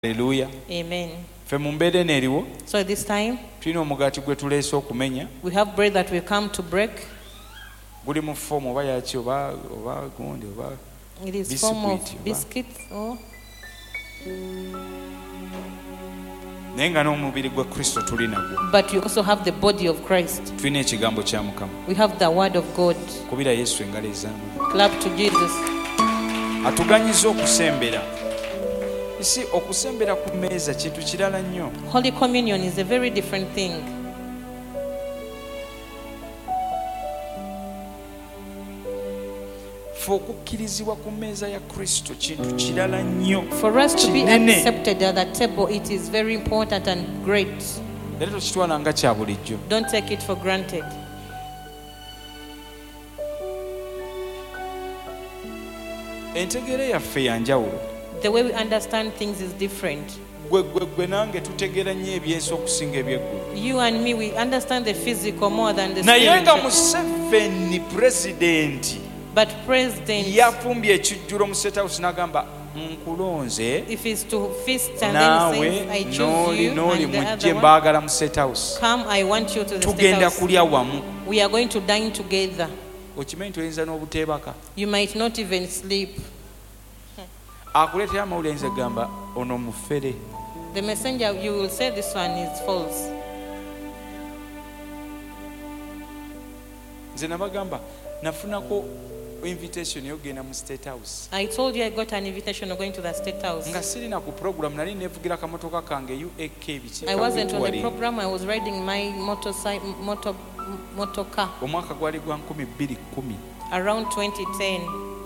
Hallelujah. Amen. Fe mumbere neriwo. So at this time, Tulina omugati gwe tuleese okumenya. we have bread that we come to break. Guli mu form oba yaki oba gundi oba It is form of biscuit, biscuits. Oh, naye nga n'omubiri gwa Kristo tuli nagwo. but you also have the body of Christ. Tulina ekigambo kya Mukama. We have the word of God. Kubira Yesu engalo ez'amaanyi. Clap to Jesus. Atuganyiza okusembera. Isi okusembera ku mmeeza kintu kirala nnyo. Holy Communion is a very different thing. Fe okukkirizibwa ku mmeeza ya Kristo kintu kirala nnyo. For us to be Kinene. accepted at the table, it is very important and great. Era tokitwala nga kya bulijjo. Don't take it for granted. Entegeera yaffe ya njawulo. The way we understand things is different. Gwe nange tutegeera nnyo ebyensi okusinga ebyeggulu. You and me, we understand the physical more than the Naye nga spiritual. Museveni pulezidenti But President, yafumbye ekijjulo mu State House n'agamba nkulonze if it's to feast and then naawe says, I choose you, n'oli and the mujje other one, mbaagala mu State House. come, I want you to the state Tugenda house. kulya wamu. We are going to dine together. Okimanyi toyinza n'obuteebaka. You might not even sleep. Akuleetera amawulire nze gamba ono mufere. The messenger, you will say this one is false. Nze nabagamba nafunako invitation y'okugenda mu State House. I told you I got an invitation of going to the state house. Nga sirina ku program nali neevugira akamotoka kange UAK biki. I wasn't on the program. I was riding my motor car Omwaka gwali gwa 2010. around 2010.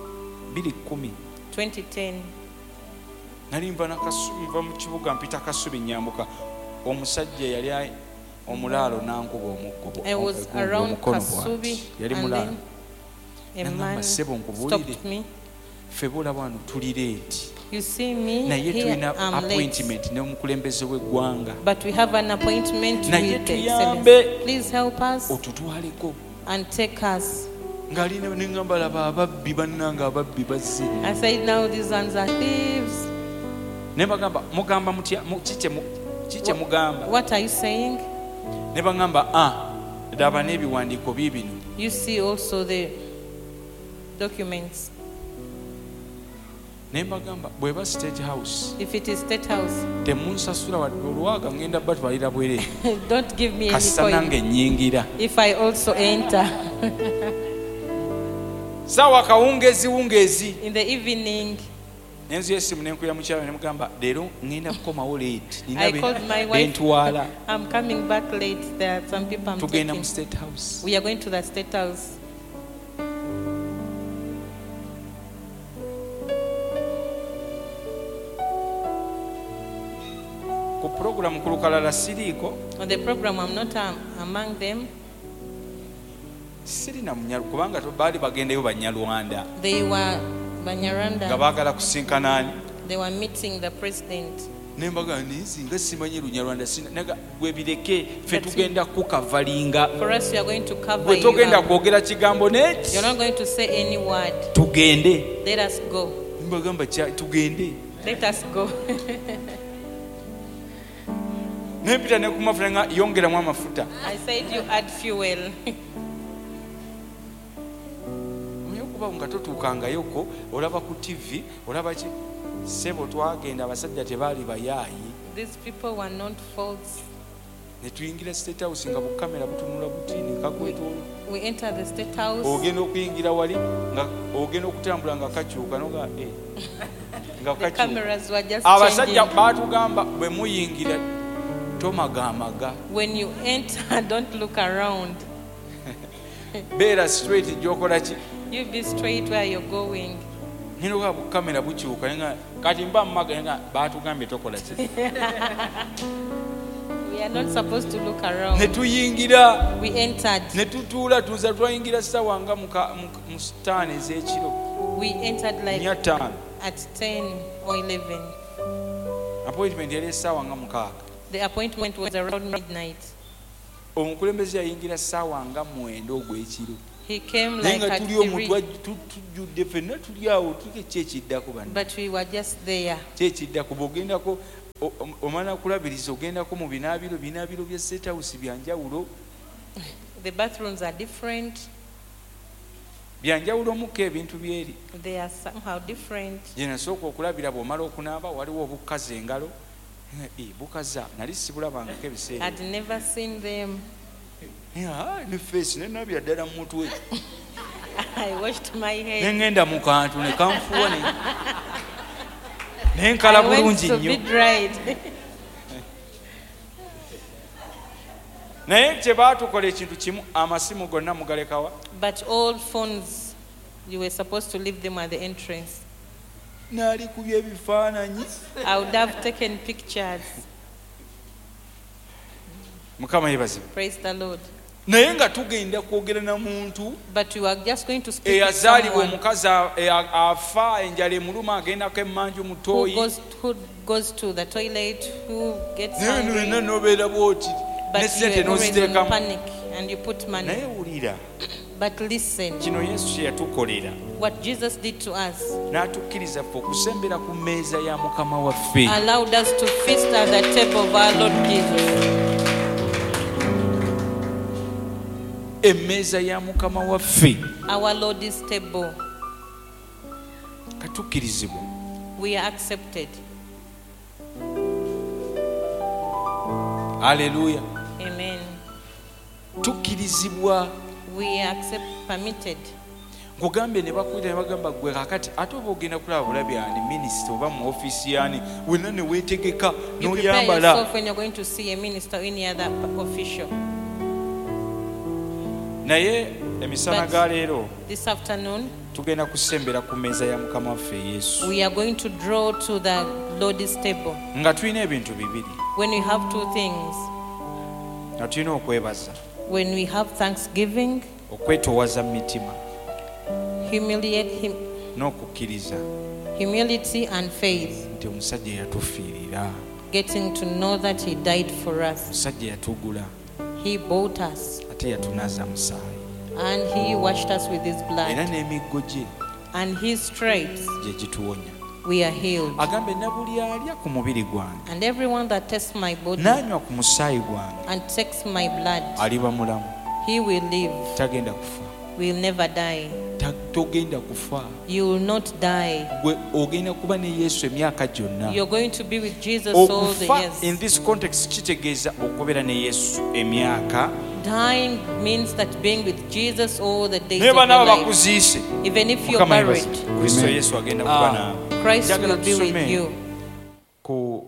2010. Nali nva mu kibuga mpita Kasubi nyambuka omusajja yali omulaalo nankuba omuggo. I was around Kasubi yali and mulaalo. then a man stopped me. Ffe bulaba wano tuli leeti. You see me Naye here, tulina I'm late. appointment n'omukulembeze w'eggwanga. But we have an appointment Naye with the tuyambe. excellence. Please help us Otutwaleko. and take us. Ng'ali ne ngamba laba ababbi bannange ababbi bazze. I said, now these ones are thieves. Ne bagamba mugamba mutya kike mugamba. What are you saying? Ne bagamba laba n'ebiwandiiko biibino. You see also the documents. Ne mbagamba bw'eba State House If it is state house, temunsasula wadde olwaga ngenda batwalira bwere. don't give me any Kasita coin nange nnyingira. if I also enter. Saawa kawungeezi In the evening, nenzuya essimu nenkuya mukyala ne mugamba leero ngenda kukomawo leeti. I called my wife. Bentwala I'm coming back late. There are some people I'm tugenda taking. mu State House. We are going to the state house. Ku program ku lukalala siriiko. On the program, I'm not among them. Sirina munyalu kubanga baali bagendeyo Banyarwanda They were nga Banyarwanda. baagala kusinkana ani. They were meeting the president. Ne mbaga nsinga simanyi Lunyarwanda naga gwe bireke ffe tugenda kukavalinga. For us, we are going to cover Gwe you togenda up. kwogera kigambo n'eki. You're not going to say any word. Tugende. Let us go. Mbagamba tugende. Let us go. Nempita ne ku mafuta nga yongeramu amafuta. I said you add fuel. Kuba nga totuukangayoko olaba ku TV olaba ki sebo twagenda abasajja tebaali bayaayi These people were not false. ne tuyingira State House nga bukamera butunula butini kakwetolo. We entered the state house. Ogenda okuyingira wali nga ogenda okutambula nga kakyuka noga nga The kakyuka. cameras were just Abasajja changing. baatugamba bwe muyingira tomagaamaga. When you enter, don't look around. Beera straight gy'okola ki. You be straight where you're going. Nino ga bukamera bukyuka nga kati mba mmaga nga baatugambye tokola ki. We are not supposed to look Ne around. tuyingira We entered. ne tutuula tuza twayingira ssaawa nga mu sitaani ez'ekiro We entered like 5 at 10 or 11. appointment yali essaawa nga 6. The appointment was around midnight. Omukulembeze yayingira ssaawa nga 9 ogw'ekiro. He came naye like nga at tuli omutwa 3, tujjudde ffenna tuli awo tulike kyekiddako bano but we were just there. kyekiddako bw'ogendako omala kulabiriza ogendako mu binaabiro bya State House byanjawulo. The bathrooms are different. Byanjawulo muko ebintu byeri. They are somehow different. Je nasooka okulabira bw'omala okunaaba waliwo obukaza engalo. Bukaza nali sibulabangako ebiseera. I'd never seen them. Ne face ne nabya ddala mu mutwe. I washed my hair. Nengenda mu kantu ne kanfuwa nenkala bulungi nnyo. Naye kye baatukola ekintu kimu, amasimu gonna mugalekawa. But all phones, you were supposed to leave them at the entrance. Naali kubya ebifaananyi. I would have taken pictures. Mukama yebazibu. Praise the Lord. Naye nga tugenda kwogera na muntu. But you are just going to speak to eyazaalibwa someone omukazi afa enjala emuluma agendako emmanju mutoyi. who goes to the toilet, who gets hungry. Nobeera bwoti ne But sente you are always in n'oziteekamu. panic and you put money. Naye wulira But listen, kino Yesu kye yatukolera what Jesus did to us n'atukkiriza ffe okusembera ku mmeeza ya Mukama waffe. allowed us to feast at the table of our Lord Jesus. Emmeeza ya Mukama waffe Our Lord's table. katukkirizibwa. We are accepted. Haleluya. Amen. Tukkirizibwa. We are permitted. Nkugambye ne bakwita ne bagamba gwe kakati ate oba ogenda kulaba bulabi ani minisita oba mu ofiisi yani wenna ne weetegeka You prepare n'oyambala. yourself when you're going to see a minister or any other official. Naye emisana But ga leero this afternoon, tugenda kusembera ku mmeeza ya Mukama waffe Yesu we are going to draw to the Lord's table. nga tulina ebintu bibiri. When we have two things, Nga tulina okwebaza, when we have thanksgiving, okwetoowaza mu mitima n'okukkiriza humility and faith, nti omusajja yatufiirira, getting to know that He died for us. omusajja yatugula He bought us ate yatunaza musaayi, and He washed us with His era blood. n'emiggo gye And His stripes, gye gituwonya. we are healed. Agambe na buli alya ku mubiri gwange And everyone that tastes my body n'anywa ku musaayi gwange and takes my blood, aliba mulamu, he will live, tagenda kufa. will never die. Togenda kufa. You will not die. Gwe ogenda kuba ne Yesu emyaka gyonna. You're going to be with Jesus all the Okufa years. in this context kitegeeza okubeera ne Yesu emyaka. Dying means that being with Jesus all the days Naye of your banaaba life. bakuziise. Even if you're Mukama buried, yebaze. Kristo Yesu agenda kuba naawe. Christ Njagala will be with tusome you. ku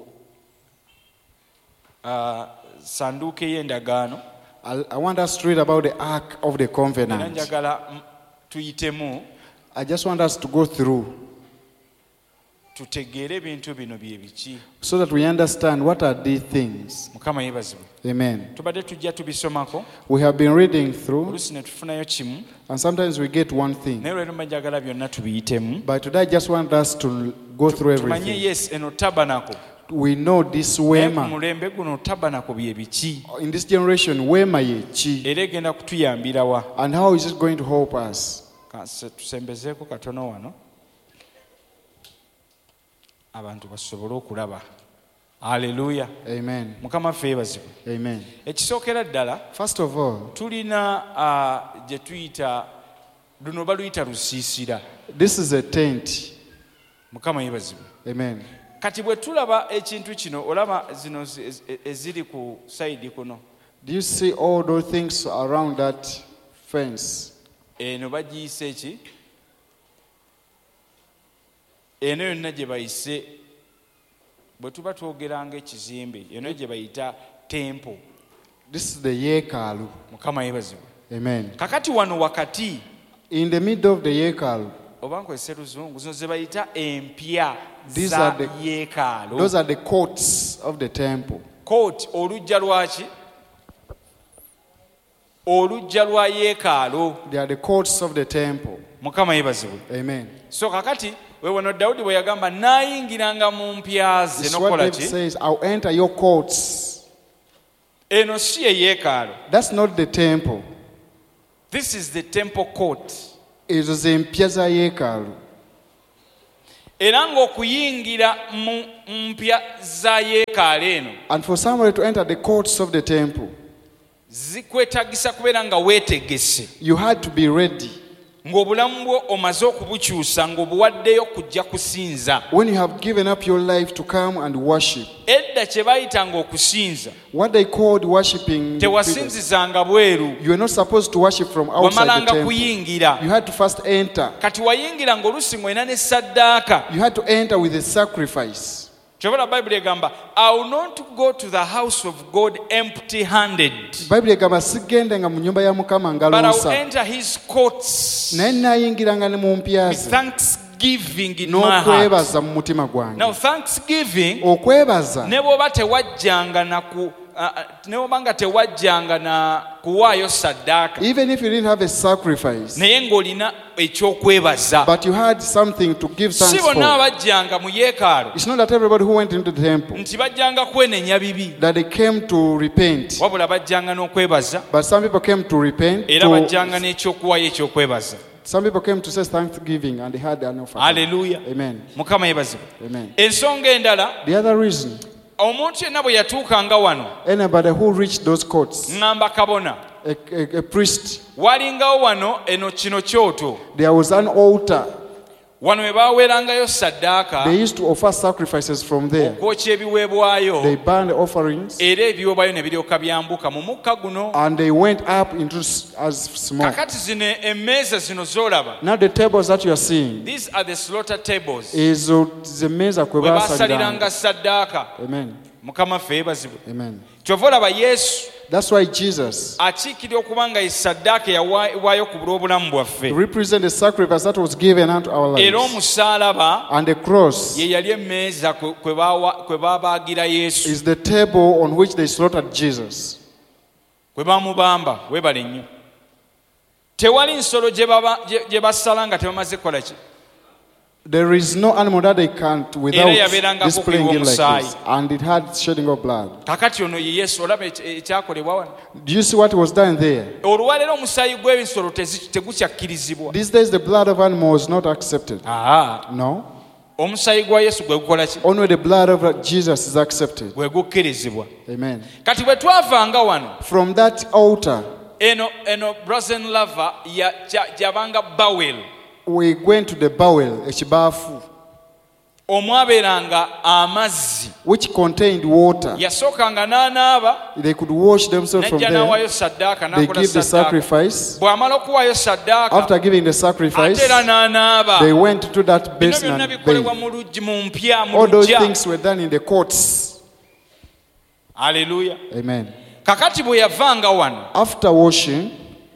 sanduuko ey'endagaano. I want us to read about the Ark of the Era Covenant. njagala tuyitemu I just want us to go through tutegeere ebintu bino bye biki. so that we understand what are these things. Mukama yeebazibwe. Amen. Tubadde tujja tubisomako We have been reading through, oluusi ne tufunayo kimu and sometimes we get one thing. naye olwero njagala byonna tubiyitemu But today I just want us to go through tumanye everything. yes eno tabanako. We know this Naye ku Wema. mulembe guno tabanako bye biki In this generation, Wema ye chi. era egenda kutuyambira wa. And how is it going to help us? Tusembezeeko katono wano abantu basobole okulaba. Haleluya. Amen. Mukama ffe yeebazibwe. Amen. Ekisookera ddala First of all, tulina gye tuyita luno baluyita lusiisira. this is a tent. Mukama yeebazibwe. Amen. Kati bwe tulaba ekintu kino olaba zino eziri ku sayidi kuno Do you see all those things around that fence? eno bagiyise eki? Eno yonna gye bayise bwe tuba twogeranga ekizimbe eno gye bayita tempo. This is the Yekalu. Mukama yeebazibwe. Amen. Kakati wano wakati In the middle of the Yekalu, oba nkozese luzungu zino ze bayita empya These za are the- yeekaalo. those are the courts of the temple. Kooti olujja lwaki? Olujja lwa yeekaalo. They are the courts of the temple. Mukama yeebazibwe. Amen. So kakati we wano Dawudi bwe yagamba naayingiranga mu mpya ze This is what nokola David ki? says, I'll enter your courts. Eno si ye yeekaalo. That's not the temple. This is the temple court. It is in Piazza Yekalu. era ng'okuyingira mu mpya za yeekaalu eno And for somebody to enter the courts of the temple, zikwetagisa kubeera nga weetegese you had to be ready. ng'obulamu bwo omaze okubukyusa ng'obuwaddeyo kujja kusinza. When you have given up your life to come and worship, Edda kye bayitanga okusinza what they called worshiping, tewasinzizanga bweru, you were not supposed to worship from outside the wamalanga temple. kuyingira. You had to first enter. Kati wayingira ng'oluusi ng'olina ne saddaaka. You had to enter with a sacrifice. Kyobala Bayibuli egamba, I will not go to the house of God empty handed, Bible egamba sigendenga mu nyumba ya Mukama but I will ngaluusa, enter his courts naye nayingiranga ne mu mpya with ze thanksgiving in my heart. n'okwebaza mu mutima gwange. Now thanksgiving Okwebaza ne bw'oba tewajjanga na ku ne bw'obanga tewajjanga na kuwaayo saddaaka even if you didn't have a sacrifice, naye ng'olina ekyokwebaza. but you had something to give Si thanks bonna for. abajjanga mu yeekaalu It's not that everybody who went into the temple nti bajjanga kwenenya bibi, that they came to repent, wabula bajjanga n'okwebaza but some people came to repent. era bajjanga n'ekyokuwaayo ekyokwebaza. Some people came to say thanksgiving and they had an offering. Hallelujah. Amen. Mukama yeebazibwe. Amen. Ensonga endala, The other reason, omuntu yenna bwe yatuukanga wano, anybody who reached those courts, ŋŋamba kabona, a priest, walingawo wano eno kino kyoto, there was an altar. wano we baaweerangayo saddaaka, They used to offer sacrifices from there. okwokya ebiweebwayo, They burned the offerings era ebiweebwayo ne biryoka byambuka mu mukka guno. and they went up into as smoke. Kakati zino emmeeza zino z'olaba, Now the tables that you are seeing these are the slaughter tables, is the meza kwe we basaliranga. baasaliranga saddaaka. Amen. Mukama ffe yeebazibwe. Amen. Kyova olaba Yesu That's why Jesus akiikirira okuba nga ye saddaaka yawaayo ku bulw'obulamu bwaffe, represents the sacrifice that was given unto our era lives. omusaalaba And the cross ye yali emmeeza kwe baabaagira Yesu, is the table on which they slaughtered Jesus. kwe baamubamba. Weebale nnyo. Tewali nsolo gye basala nga tebamaze kukola ki? There is no animal that they can't without displaying it like this. And it had shedding of blood. Kakati ono ye Yesu, olaba ekyakolebwa wano. Do you see what was done there? Olwaleero omusaayi gw'ebisolo tegukyakkirizibwa. These days the blood of animals is not accepted. No. Omusaayi gwa Yesu gwe gukola ki? Only the blood of Jesus is accepted. Gwe gukkirizibwa. Amen. Kati bwe twavanga wano, From that altar, eno Brazen Lava gyabanga Bawel, we went to the bowel, ekibaafu, omwabeeranga amazzi. which contained water. Yasookanga n'anaaba, They could wash themselves from n'ajja there. n'awaayo saddaaka, They n'akola give the saddaaka. sacrifice. Bw'amala okuwaayo saddaaka, After giving the ate sacrifice, era n'anaaba. they went to that Bino basin byonna and bikolebwa bathed. mu luggi, mu mpya, mu All those luggya. things were done in the courts. Haleluya. Amen. Kakati bwe yavanga wano, After washing,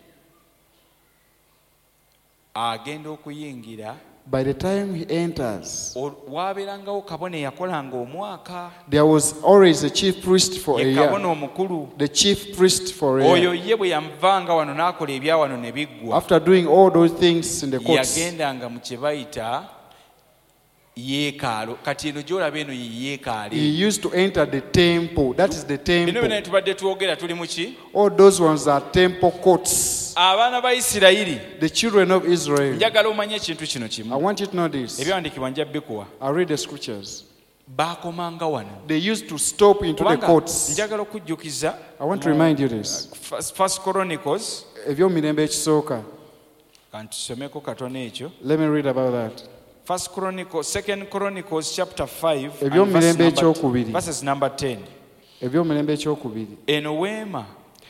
agenda okuyingira, by the time he enters, waabeerangawo kabona eyakolanga omwaka, there was always a chief priest for a ye year. kabona omukulu. The chief priest for a Oyo year. ye bwe yamuvanga wano n'akola ebya wano ne biggwa, After doing all those things in the courts, yagendanga mu kye bayita yeekaalu. Kati eno gy'olaba eno ye he yeekaali. used to enter the temple. That is the Bino byonna temple. tubadde twogera tuli mu ki? All those ones are temple courts. Abaana ba Isirayiri, The children of Israel. njagala omanye ekintu kino I kimu. want you to know this. Ebyawandiikibwa njja bikuwa. I'll read the scriptures. Baakomanga wano. They used to stop into the Kubanga courts. njagala okujjukiza I want to remind you this. First Chronicles, Ebyomirembe ekisooka. kantusomeko katono ekyo. Let me read about that. Second Chronicles chapter 5 and Ebyomirembe ekyokubiri. verses number 10. Ebyomirembe ekyokubiri. Eno weema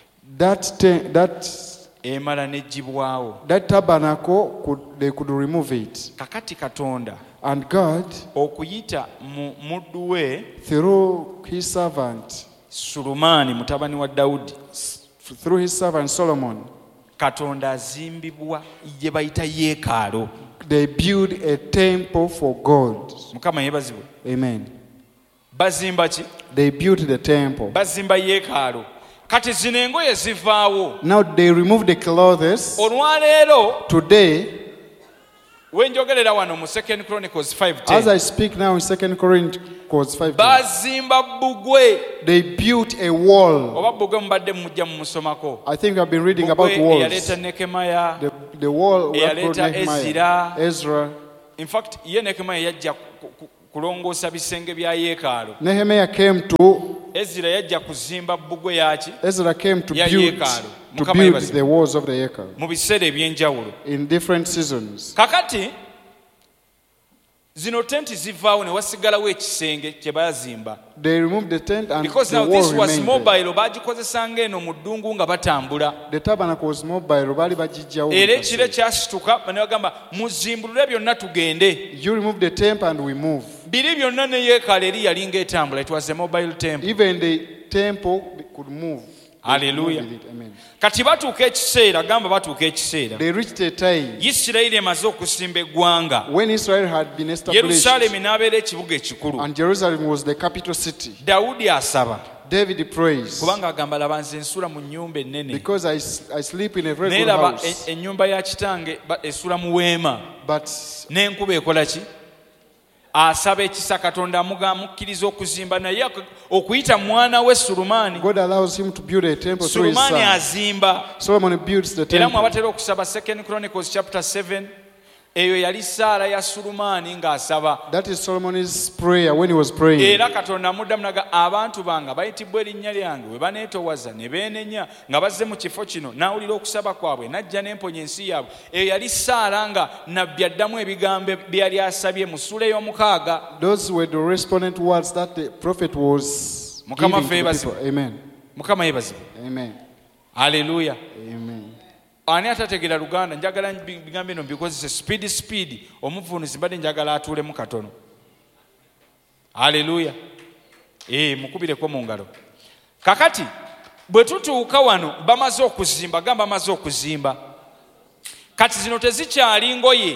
That emala n'eggyibwawo. tabernacle, they could remove it. Kakati Katonda And God, okuyita mu muddu we through his servant, Sulumaani mutabani wa Dawudi, through his servant Solomon, Katonda azimbibwa gye bayita yeekaalu. they built a temple for God. Mukama yeebazibwe. Amen. Bazimba ki? They built the temple. Bazimba yeekaalu. Kati zino engoye zivaawo. Now they removed the clothes. Olwaleero Today, wenjogerera wano mu 2 Chronicles as 5:10, I speak now in 2 Chronicles 5, bazimba bbugwe. they built a wall. Oba bbugwe mubadde mujja mumusomako. I think I've been reading about Bbugwe walls. eyaleeta Nekemaya, The wall that brought eyaleeta Nehemiah, Ezra, Ezra, in fact ye Nehemiah yajja kulongoosa bisenge bya yeekaalu. Nehemiah came to Ezra yajja kuzimba bbugwe yaki Ezra came to ya build yeekaalu the walls of the yeekaalu mu biseera ebyenjawulo. in different seasons. Kakati zino tenti zivaawo ne wasigalawo ekisenge kye baazimba. They removed the tent and because the now wall this was remained there. mobile bagikozesanga eno mu ddungu nga batambula. The tabernacle was mobile. Bali bajijjawo. Era ekiro kyasituka ne bagamba muzimbulule byonna tugende. You remove the temple and we move. Biri byonna ne yeekaalu eri yali ng'etambula. It was a mobile temple. Even the temple could move. Hallelujah. Amen. Kati batuuka ekiseera gamba batuuka ekiseera. They reached a time Isirayiri emaze okusimba eggwanga. when Israel had been established Yerusaalemi n'abeera ekibuga ekikulu. and Jerusalem was the capital city. Dawudi asaba. David prays Kubanga agamba laba nze nsula mu nnyumba ennene. because I sleep in a very Naye good laba house. ennyumba ya kitange esula mu weema. But N'enkuba ekola ki? Asaba ekisa Katonda amukkiriza okuzimba naye okuyita mwana we Sulumani. God allows him to build a temple through his Sulumani son. azimba. Solomon builds the Era temple. mwabatera okusaba 2 Chronicles chapter 7. Eyo yali Saala ya Sulumani ng'asaba. That is Solomon's prayer when he was praying. Era Katonda amuddamu naga abantu bange bayitibwa erinnya lyange bwe baneetoowaza ne beenenya nga bazze mu kifo kino n'awulira okusaba kwabwe n'ajja n'emponya ensi yaabwe. Eyo yali Saala nga nabbi addamu ebigambo byali asabye mu ssuula ey'omukaaga. Those were the respondent words that the prophet was giving to the people. Amen. Mukama yeebazibwe. Amen. Haleluya. Amen. Ani atategeera Luganda njagala bigambo eno bikozese speed omuvunuzi mbadde njagala atuulemu katono. Haleluya. Mukubireko mu ngalo. Kakati bwe tutuuka wano bamaze okuzimba gamba bamaze okuzimba. Kati zino tezikyali ngoye.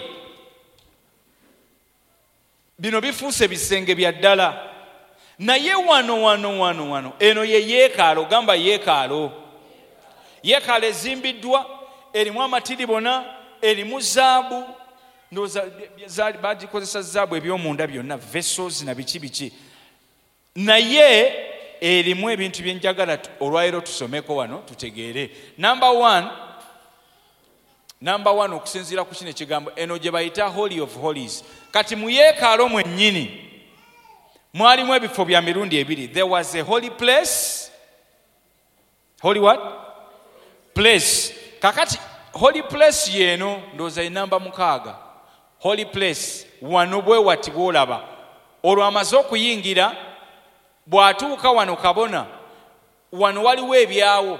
Bino bifuuse bisenge bya ddala. Naye wano eno ye yeekaalu gamba yeekaalu. Yeekaalu ezimbiddwa erimu amatiribona erimu zaabu bagikozesa zaabu ebyomunda byonna vessels na biki naye erimu ebintu byenjagala olwaleero tusomeko wano tutegeere. Number one okusinziira ku kino ekigambo eno gye bayita Holy of Holies. Kati mu yeekaalu mwennyini mwalimu ebifo bya mirundi ebiri. There was a holy place. Holy what? Place. Kakati holy place yeno ndoza inamba 6. Holy place wano bwe wati bwolaba olwo amaze okuyingira bw'atuuka wano kabona wano waliwo ebyawo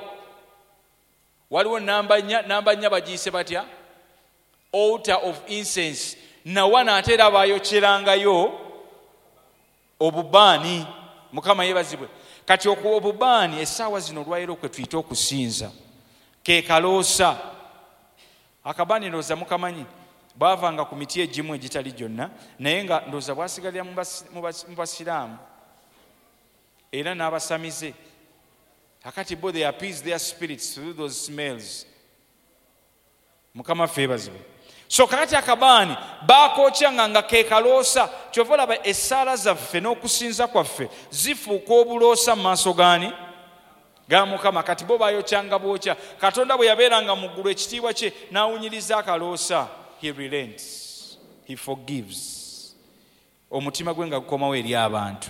waliwo namba nnya bagiyise batya altar of incense na wana ate era bayokyerangayo obubaani. Mukama yeebazibwe. Kati okuwa obubaani essaawa zino olwaleero kwe tuyita okusinza ke kaloosa. Akabaani ndowooza mukamanyi baavanga ku miti egimu egitali gyonna naye nga ndowooza bwasigalira mu basiraamu era n'abasamize. Kakati bo they appease their spirits through those smells. Mukama ffe yeebazibwe. So kakati akabaani baakokyanga nga ke kaloosa. Kyova olaba essaala zaffe n'okusinza kwaffe zifuuka obuloosa mu maaso gaani ga Mukama. Kati bo bayokyanga bwokya. Katonda bwe yabeeranga mu ggulu ekitiibwa kye n'awunyiriza akaloosa. He relents. He forgives. Omutima gwe nga gukomawo eri abantu.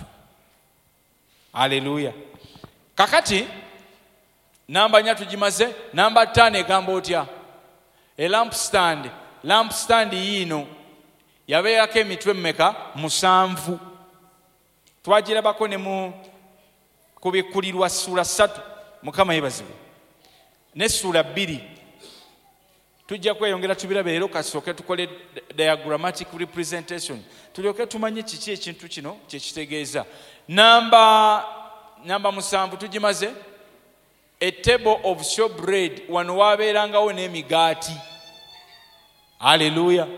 Haleluya. Kakati namba 4 tugimaze. Namba 5 egamba otya? A lampstand. Lampstand yino yabeerako emitwe mmeka? 7. Twagirabako ne mu kubikkulirwa ssuula 3. Mukama yeebazibwe. Ne ssuula 2 tujja kweyongera tubirabe leero kasooke tukole diagrammatic representation tulyoke tumanye kiki ekintu kino kyekitegeeza. Namba 7 tugimaze. A table of showbread. Wano waabeerangawo n'emigaati. Haleluya.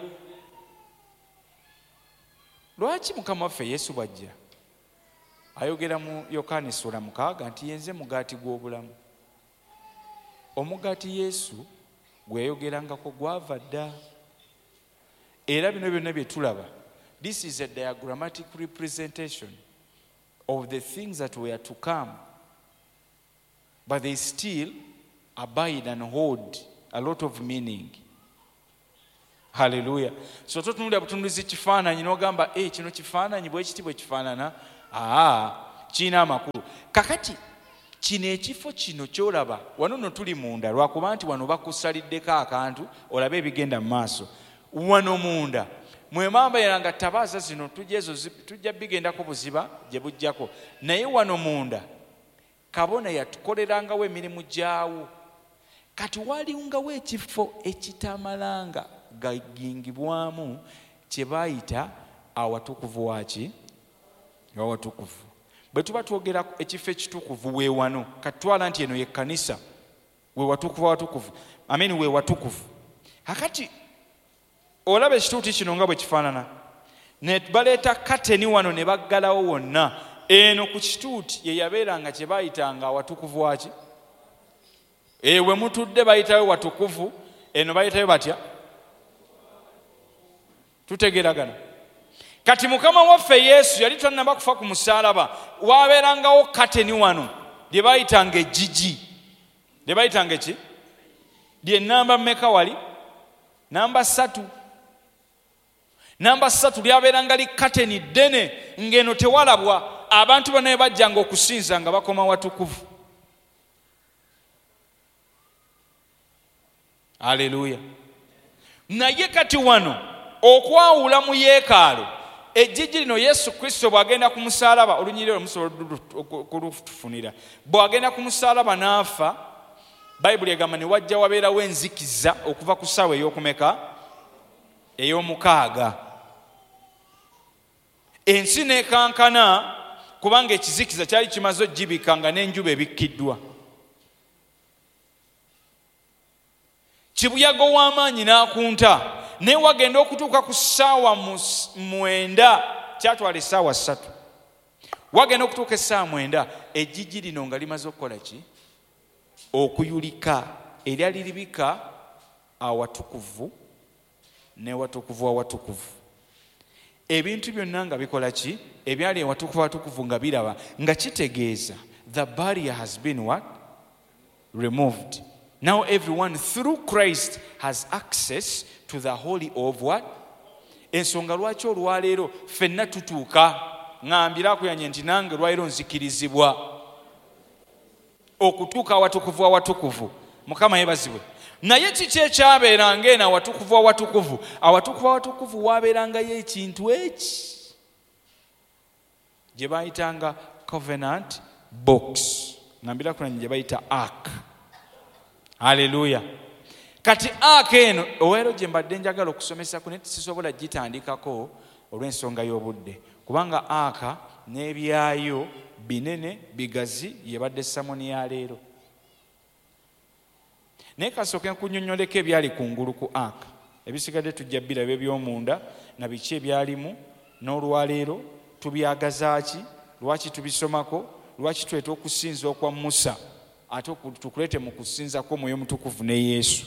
Lwaki Mukama waffe Yesu bw'ajja ayogera mu Yokaana ssuula 6 nti yenze mugaati gw'obulamu. Omugaati Yesu gwe yayogerangako gwava dda. Era bino byonna bye tulaba, this is a diagrammatic representation of the things that were to come, but they still abide and hold a lot of meaning. Haleluya. So totunulira butunulizi kifaananyi n'ogamba kino kifaananyi bwe kiti bwe kifaanana kiina amakulu. Kakati kino ekifo kino kyolaba wano no tuli munda lwakuba nti wano bakusaliddeko akantu olabe ebigenda mu maaso. Wano munda mwe mambeera nga tabaaza zino tujja bigendako buziba gye bujjako, naye wano munda kabona yatukolerangawo emirimu gyawo. Kati walingawo ekifo ekitamalanga gagingibwamu kye bayita awatukuvu waki awatukuvu. Bwe tuba twogera ekifo ekitukuvu we wano kati twala nti eno ye kkanisa we watukuvu awatukuvu we watukuvu. Kakati olaba ekituuti kino nga bwe kifaanana ne baleeta kateni wano ne baggalawo wonna. Eno ku kituuti ye yabeeranga kye bayitanga awatukuvu waki we mutudde bayitayo watukuvu, eno bayitayo batya? Tutegeragana. Kati Mukama waffe Yesu yali tannaba kufa ku musaalaba, waabeerangawo kateni wano lye bayitanga ejjigi. Lye bayitanga ki? Lye namba mmeka wali? Namba 3. Namba 3 lyabeeranga li kateni ddene ng'eno tewalabwa. Abantu bano bajjanga okusinza nga bakoma watukuvu. Haleluya. Naye kati wano okwawula mu yeekaalu ejjigi lino Yesu Kristo bw'agenda ku musaalaba, olunyiriro olumusobola kulufunira, bw'agenda ku musaalaba n'afa, Bayibuli egamba ne wajja wabeerawo enzikiza okuva ku ssaawa ey'okumeka? Ey'omukaaga. Ensi n'ekankana kubanga ekizikiza kyali kimaze ogibika nga n'enjuba ebikkiddwa. Kibuyaga w'amaanyi n'akunta, naye wagenda okutuuka ku ssaawa 9, kyatwala essaawa 3. Wagenda okutuuka essaawa 9, ejjigi lino nga limaze okukola ki? Okuyulika. Eryali libika awatukuvu ne watukuvu awatukuvu. Ebintu byonna nga bikola ki? Ebyali awatukuvu awatukuvu nga biraba, nga kitegeeza the barrier has been what? Removed. Now everyone through Christ has access to the holy of what? Ensonga lwaki olwaleero ffenna tutuuka, ngambira akuyanye nti nange lwaleero nzikirizibwa okutuuka awatukuvu awatukuvu. Mukama yebazibwe. Naye kiki ekyabeeranga eno awatukuvu awatukuvu? Awatukuvu awatukuvu waabeerangayo ekintu eki gye bayitanga covenant box. Ngambira akuyanye gye bayita ark. Haleluya. Kati ark eno oweero gye mbadde njagala okusomesa ku neti sisobola gitandikako olw'ensonga y'obudde, kubanga ark n'ebyayo binene bigazi yebadde samoni ya leero. Naye kasooke nkunnyonnyoleko ebyali kungulu ku ark. Ebisigadde tujja biraba eby'omunda na biki ebyalimu, n'olwaleero tubyagazaaki, lwaki tubisomako, lwaki tweta okusinza okwa Musa ate tukulete mu kusinza kw'Omwoyo Mutukuvu ne Yesu.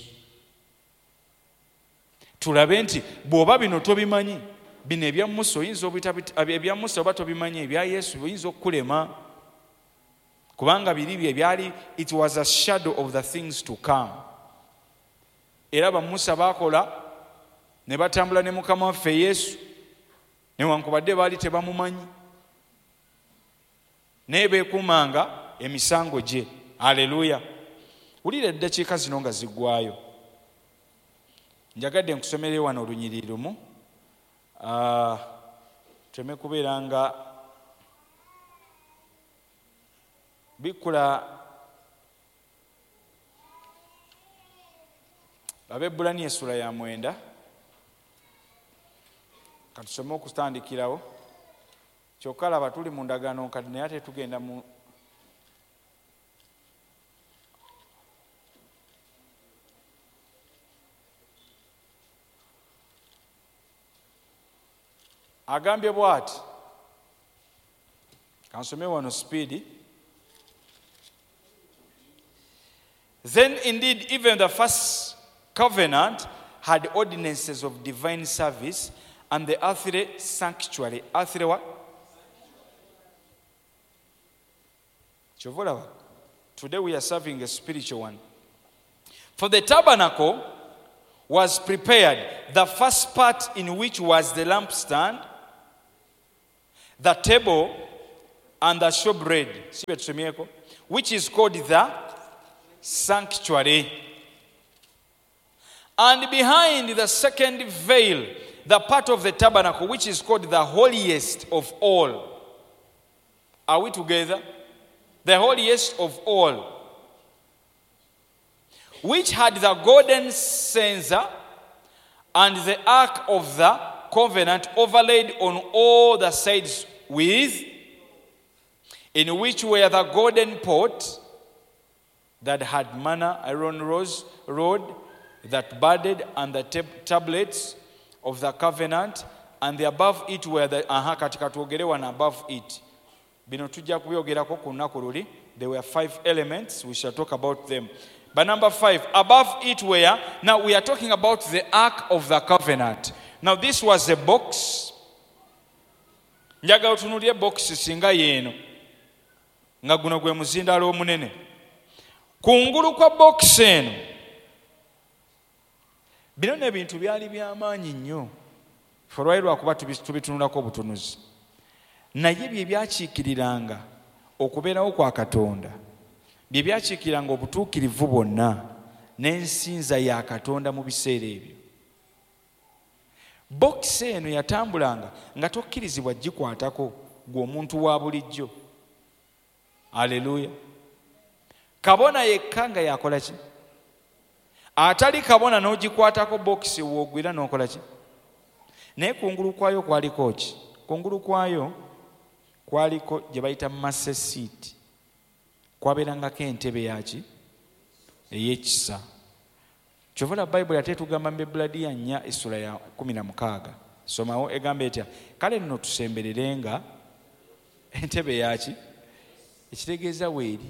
Tulabe nti bw'oba bino tobimanyi, bino ebya Musa oyinza ebya Musa oba tobimanyi, ebya Yesu oyinza okukulema, kubanga biri ebyali it was a shadow of the things to come. Era ba Musa bakola ne batambula ne Mukama waffe Yesu newankubadde baali tebamumanyi, naye beekumanga emisango gye. Haleluya. Wulira eddakiika zino nga ziggwayo. Njagadde nkusomere wano olunyiriri lumu. Tuleme kubeera nga bikula. Abebbulaniya essula ya 9. Katusome okutandikirawo. Kyokka laba tuli mu ndagaano kati naye ate tugenda mu agambye bw'ati. Kansome wano speed. Then indeed even the first covenant had ordinances of divine service and the earthly sanctuary. Earthly what? Chovola. Today we are serving a spiritual one. For the tabernacle was prepared, the first part in which was the lampstand, the table, and the showbread, which is called the sanctuary. And behind the second veil, the part of the tabernacle, which is called the holiest of all. Are we together? The holiest of all, which had the golden censer and the ark of the covenant overlaid on all the sides with, in which were the golden pot that had manna, Aaron rod that budded, and the tablets of the covenant, and the above it were the and above it. There were 5 elements. We shall talk about them. But number 5, above it were, now we are talking about the Ark of the Covenant. Now this was a box. Njagala otunuulire box singa yeeno nga guno gwe muzindaalo omunene. Kungulu kwa box eno bino n'ebintu byali by'amaanyi nnyo olwali lwakuba tubitunulako obutunuzi, naye bye byakiikiriranga okubeerawo kwa Katonda, bye byakiikiriranga obutuukirivu bwonna n'ensinza ya Katonda mu biseera ebyo. Bokisi eno yatambulanga nga tokkirizibwa gikwatako gwe omuntu wa bulijjo. Aleluya. Kabona yekka nga yakola ki? Atali kabona n'ogikwatako bokisi woogwira n'okola ki? Naye kungulu kwayo kwaliko ki? Kungulu kwayo kwaliko gye bayita master seat. Kwabeerangako entebe yaki? Ey'ekisa. Kyovula Bayibuli ate tugamba Mbebuladiya 4 essula ya 16. Somawo egamba etya? Kale nno tusembererenga entebe yaki? Ekitegeeza weeri.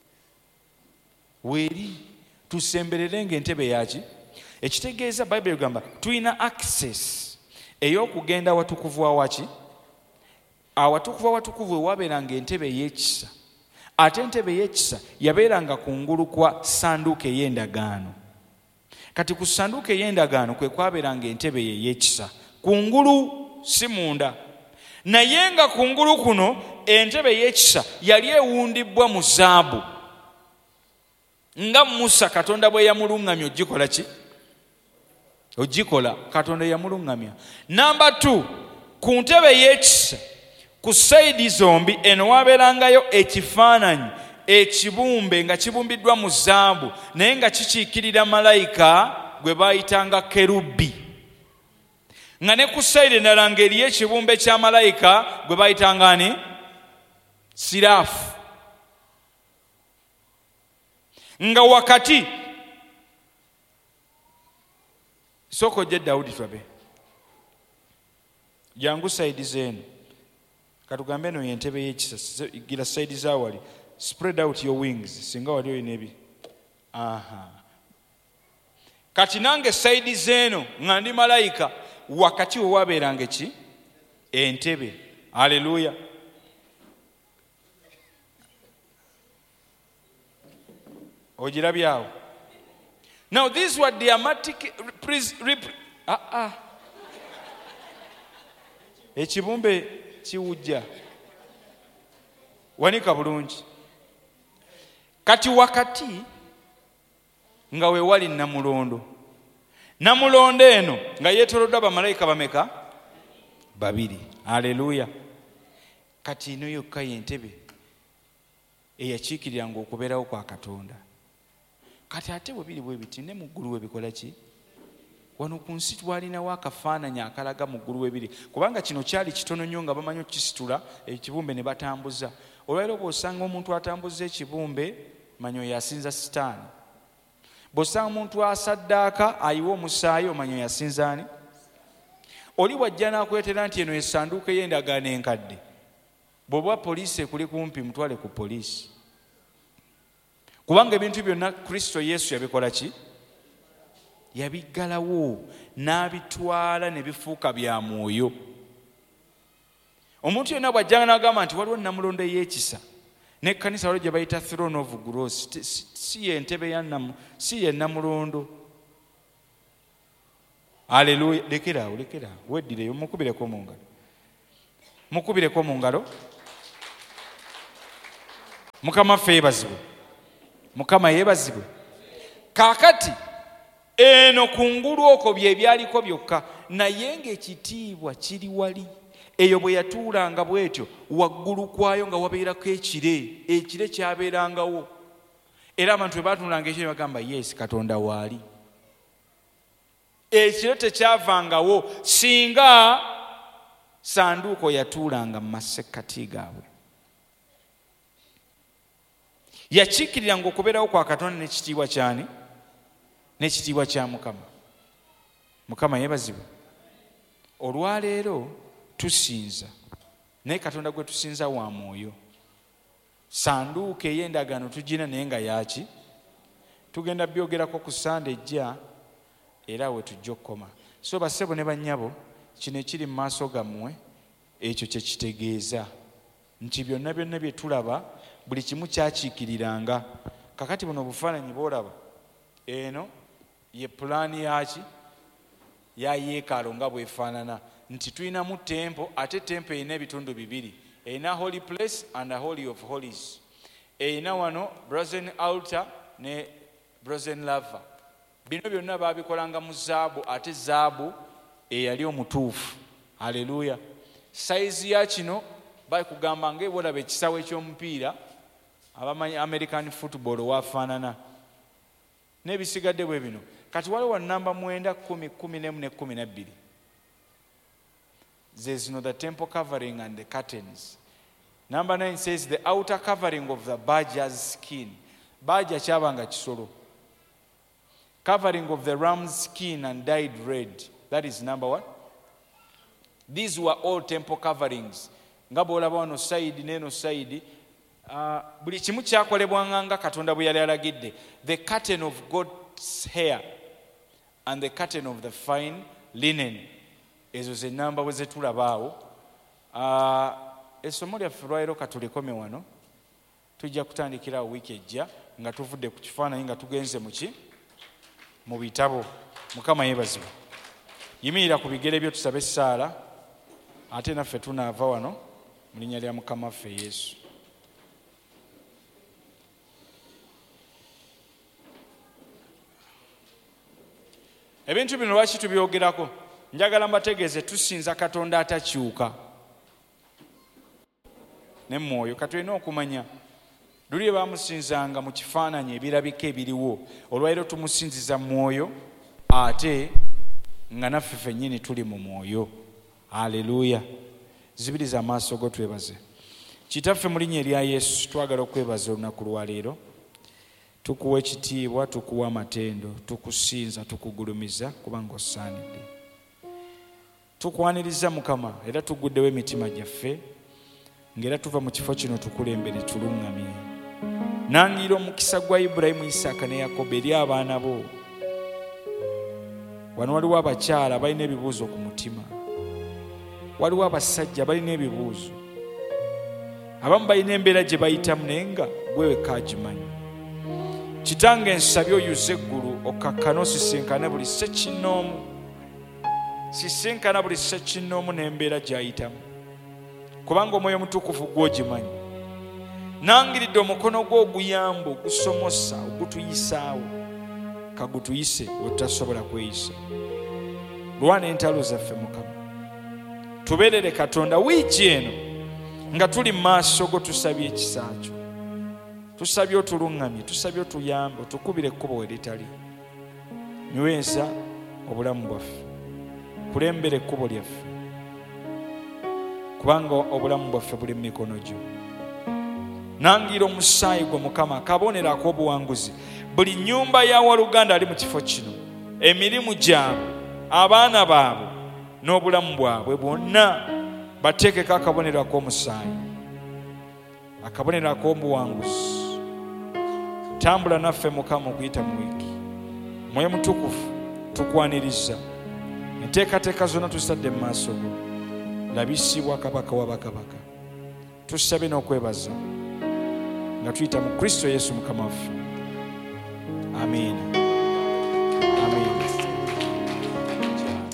Weeri. Tusembererenga entebe yaki? Ekitegeeza Bayibuli egamba tulina access ey'okugenda watukuvu awaki? Awatukuvu awatukuvu ewabeeranga entebe ey'ekisa. Ate entebe ey'ekisa yabeeranga kungulu kwa sanduuko ey'endagaano. Kati ku sanduuko ey'endagaano kwe kwabeeranga entebe ey'ekisa. Kungulu si munda. Naye nga kungulu kuno entebe ey'ekisa yali ewundibwa mu zaabu. Nga Musa Katonda bwe yamulungamya ogikola ki? Ogikola. Katonda yamulungamya. Number 2, ku ntebe ey'ekisa ku sayidi zombi eno wabeerangayo ekifaananyi ekibumbe nga kibumbiddwa mu zaabu naye nga kikiikirira malayika gwe baayitanga kerubi. Nga ne ku sayidi endala ng'eriyo ekibumbe kya malayika gwe baayitanga ani? Siraafu. Nga wakati soko je Daudi twabe jangu sayidi zenu katugambe eno yentebe y'ekisa gira sayidi zawali spread out your wings singa wali oyina ebi. Kati nange sayidi zeno nga ndi malayika wakati we wabeeranga ki? Entebe. Haleluya. Ojirabyawo. Now these were dramatic ekibumbe kiwujja wanika bulungi. Kati wakati nga we wali namulondo. Namulondo eno nga yeetoloddwa bamalayika bameka? 2. Haleluya. Kati ino yokka y'entebe eyakiikiriranga okubeerawo kwa Katonda. Kati ate bwe biri bwe biti ne mu ggulu we bikola ki? Wano ku nsi twalinawo akafaananyi akalaga mu ggulu we biri. Kubanga kino kyali kitono nnyo nga bamanyi okukisitula ekibumbe ne batambuza. Olwaleero bw'osanga omuntu atambuza ekibumbe manyi oyo asinza sitaani. Bw'osanga omuntu asaddaaka ayiwa omusaayi omanyi oyo asinza ani? Oli bw'ajja n'akwetera nti eno essanduuko ey'endagaano enkadde. Bw'oba poliisi ekuli kumpi mutwale ku poliisi. Kubanga ebintu byonna Kristo Yesu yabikola ki? Yabiggalawo n'abitwala ne bifuuka bya mwoyo. Omuntu yenna bw'ajjanga n'agamba nti waliwo namulondo ey'ekisa n'ekkanisa waliwo gye bayita throne of grace, si ye ntebe ya si ye namulondo. Haleluya. Lekera weddireyo mukubireko mu ngalo. Mukama ffe yeebazibwe. Mukama yeebazibwe. Kaakati eno kungulu okwo bye byaliko byokka, naye ng'ekitiibwa kiri wali. Eyo bwe yatuulanga bw'etyo waggulu kwayo nga wabeerako ekire kyabeerangawo, era abantu bwe baatuulanga ekire bagamba yes, Katonda waali. Ekiro tekyavangawo singa sanduuko yatuulanga mu masekkati gaabwe. Yakiikiriranga okubeerawo kwa Katonda n'ekitiibwa kyani? N'ekitiibwa kya Mukama. Mukama yeebazibwe. Olwaleero tusinza, naye Katonda gwe tusinza wa mwoyo. Sanduuko ey'endagaano tugina naye nga yaki? Tugenda byogerako ku Sande ejja era we tujja okukoma. So bassebo ne bannyabo, kino ekiri mu maaso gammwe ekyo kye kitegeeza nti byonna bye tulaba buli kimu kyakiikiriranga. Kakati buno obufaananyi bw'olaba eno ye pulaani yaki? Ya yeekaalu nga bwefaanana, nti tulinamu tempo, ate tempo erina ebitundu bibiri, erina holy place and holy of holies. Erina wano brazen altar ne brazen laver. Bino byonna baabikolanga mu zaabu, ate zaabu eyali omutuufu. Haleluya. Sayizi ya kino bakugamba ng'ebolaba ekisawo eky'omupiira abamanyi American football wafaanana n'ebisigadde bwe bino. Kati waliwo namba 9, 10, 11 ne 12. There's no the temple covering and the curtains. Number 9 says the outer covering of the badger's skin. Badger kyabanga kisolo. Covering of the ram's skin and dyed red. That is number 1. These were all temple coverings. Nga bw'olaba wano side n'eno side, buli kimu kyakolebwanga nga Katonda bwe yali alagidde. The curtain of goat's hair and the curtain of the fine linen. Ezo ze namba bwe zetulabaawo. Essomo lyaffe lwaleero katulekome wano. Tujja kutandikira wiiki ejja nga tuvudde ku kifaananyi nga tugenze mu bitabo. Mukama yeebazibwe. Yimirira ku bigere byo tusabe essaala, ate naffe tunaava wano mu linnya lya Mukama waffe Yesu. Ebintu bino lwaki tubyogerako? Njagala mbategeeze tusinza Katonda atakyuka ne mwoyo. Katulina okumanya luli baamusinzanga mu kifaananyi ebirabika ebiriwo, olwaleero tumusinziza mwoyo ate nga naffe ffennyini tuli mu mwoyo. Haleluya. Zibiriza amaaso go twebaze. Kitaffe mu linnya erya Yesu twagala okwebaza olunaku lwaleero. Tukuwa ekitiibwa, tukuwa amatendo, tukusinza, tukugulumiza kubanga osaanidde. Tukwaniriza Mukama era tuguddewo emitima gyaffe ng'era tuva mu kifo kino tukulembere tuluŋŋamye. Nangira omukisa gwa Ibulayimu, Isaaka ne Yakobo eri abaana bo. Wano waliwo abakyala balina ebibuuzo ku mutima, waliwo abasajja balina ebibuuzo, abamu balina embeera gye bayitamu naye nga gwe wekka agimanyi. Kitange nsabye oyuze eggulu okakkane osisinkane buli ssekinnoomu, sisinkana buli ssekinnoomu n'embeera gy'ayitamu, kubanga Omwoyo Omutukuvu gw'ogimanyi. Nangiridde omukono gwo oguyamba, ogusomosa, ogutuyisaawo, kagutuyise we tutasobola kweyisa. Lwana entalo zaffe Mukama, tubeerere Katonda wiiki eno nga tuli mu maaso go, tusabye ekisa kyo, tusabye otuluŋŋamye, tusabye otuyambe, otukubire ekkubo we litali. Nyweza obulamu bwaffe, kulembera ekkubo lyaffe, kubanga obulamu bwaffe buli mu mikono gyo. Nangira omusaayi gwo Mukama akabonero ak'obuwanguzi buli nnyumba ya waluganda ali mu kifo kino, emirimu gyabwe, abaana baabwe n'obulamu bwabwe bwonna bateekeko akabonero ak'omusaayi, akabonero ak'obuwanguzi. Tambula naffe Mukama okuyita mu wiiki. Mwoyo Mutukuvu tukwaniriza, enteekateeka zonna tuzitadde mu maaso go, labisibwa Kabaka wa bakabaka. Tusabye n'okwebaza nga tuyita mu Kristo Yesu Mukama waffe. Amiina. Amiina.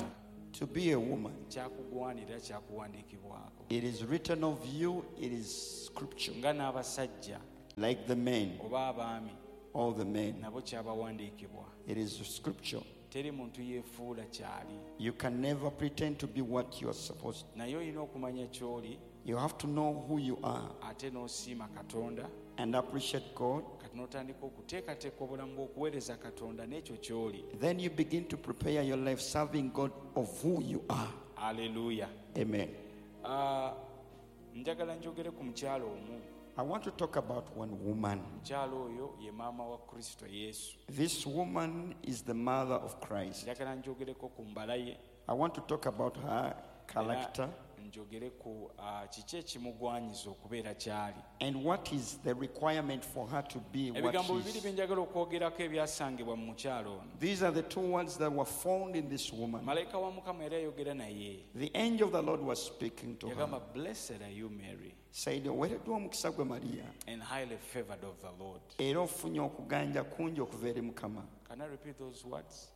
be a woman. kyakugwanira kyakuwandiikibwako It is written of you, it is scripture. nga n'abasajja Like the men, oba abaami all the men, nabo kyabawandiikibwa. it is scripture. Teri muntu yeefuula kyali, You can never pretend to be what you are supposed to. naye olina okumanya ky'oli You have to know who you are ate n'osiima Katonda and appreciate God. kati n'otandika okuteekateeka obulamu bw'okuweereza Katonda n'ekyo ky'oli. Then you begin to prepare your life serving God of who you are. Aleluya. Amen. Njagala njogere ku mukyalo omu. I want to talk about one woman. Mukyalo oyo ye maama wa Kristo Yesu. This woman is the mother of Christ. Njagala njogereko ku mbala ye. I want to talk about her character njogere ku kiki ekimugwanyiza okubeera kyali. and what is the requirement for her to be what Ebigambo she bibiri is. bye njagala okwogeraako ebyasangibwa mu mukyalo ono. These are the two words that were found in this woman. Malayika wa Mukama era yayogera naye. The angel of the Lord was speaking to Yagamba, her. blessed are you Mary Said, "Oweereddwa omukisa gwe Maria, and highly favored of the Lord." era ofunye okuganja kungi okuva eri Mukama." Can I repeat those words?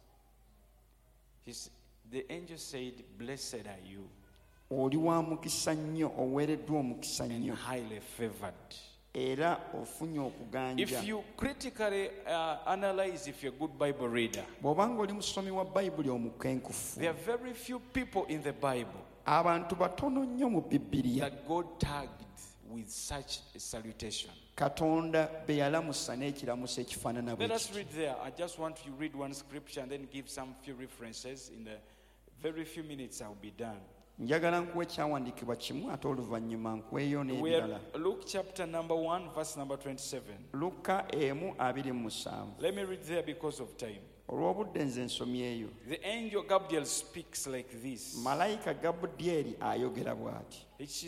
The angel said, blessed are you Oli wa mukisa nnyo, oweereddwa omukisa and nnyo, highly favored. era ofunye okuganja. If you critically analyze, if you're a good Bible reader, Bw'obanga oli musomi wa Bayibuli omukenkufu, there are very few people in the Bible abantu batono nnyo mu Bibiliya that God tagged with such a salutation. Katonda be yalamusa n'ekiramuso ekifaanana bwe Let us kityo. read there. I just want to read one scripture and then give some few references. In the very few minutes, I'll be done. Njagala nkuwa ekyawandiikibwa kimu ate oluvannyuma nkuweeyo We n'ebirala. are Luke chapter number 1, verse number 27. Luka 1:27. Let me read there because of time. Olw'obudde nze nsomye eyo. The angel Gabriel speaks like this. Malayika Gabudyeri ayogera bw'ati.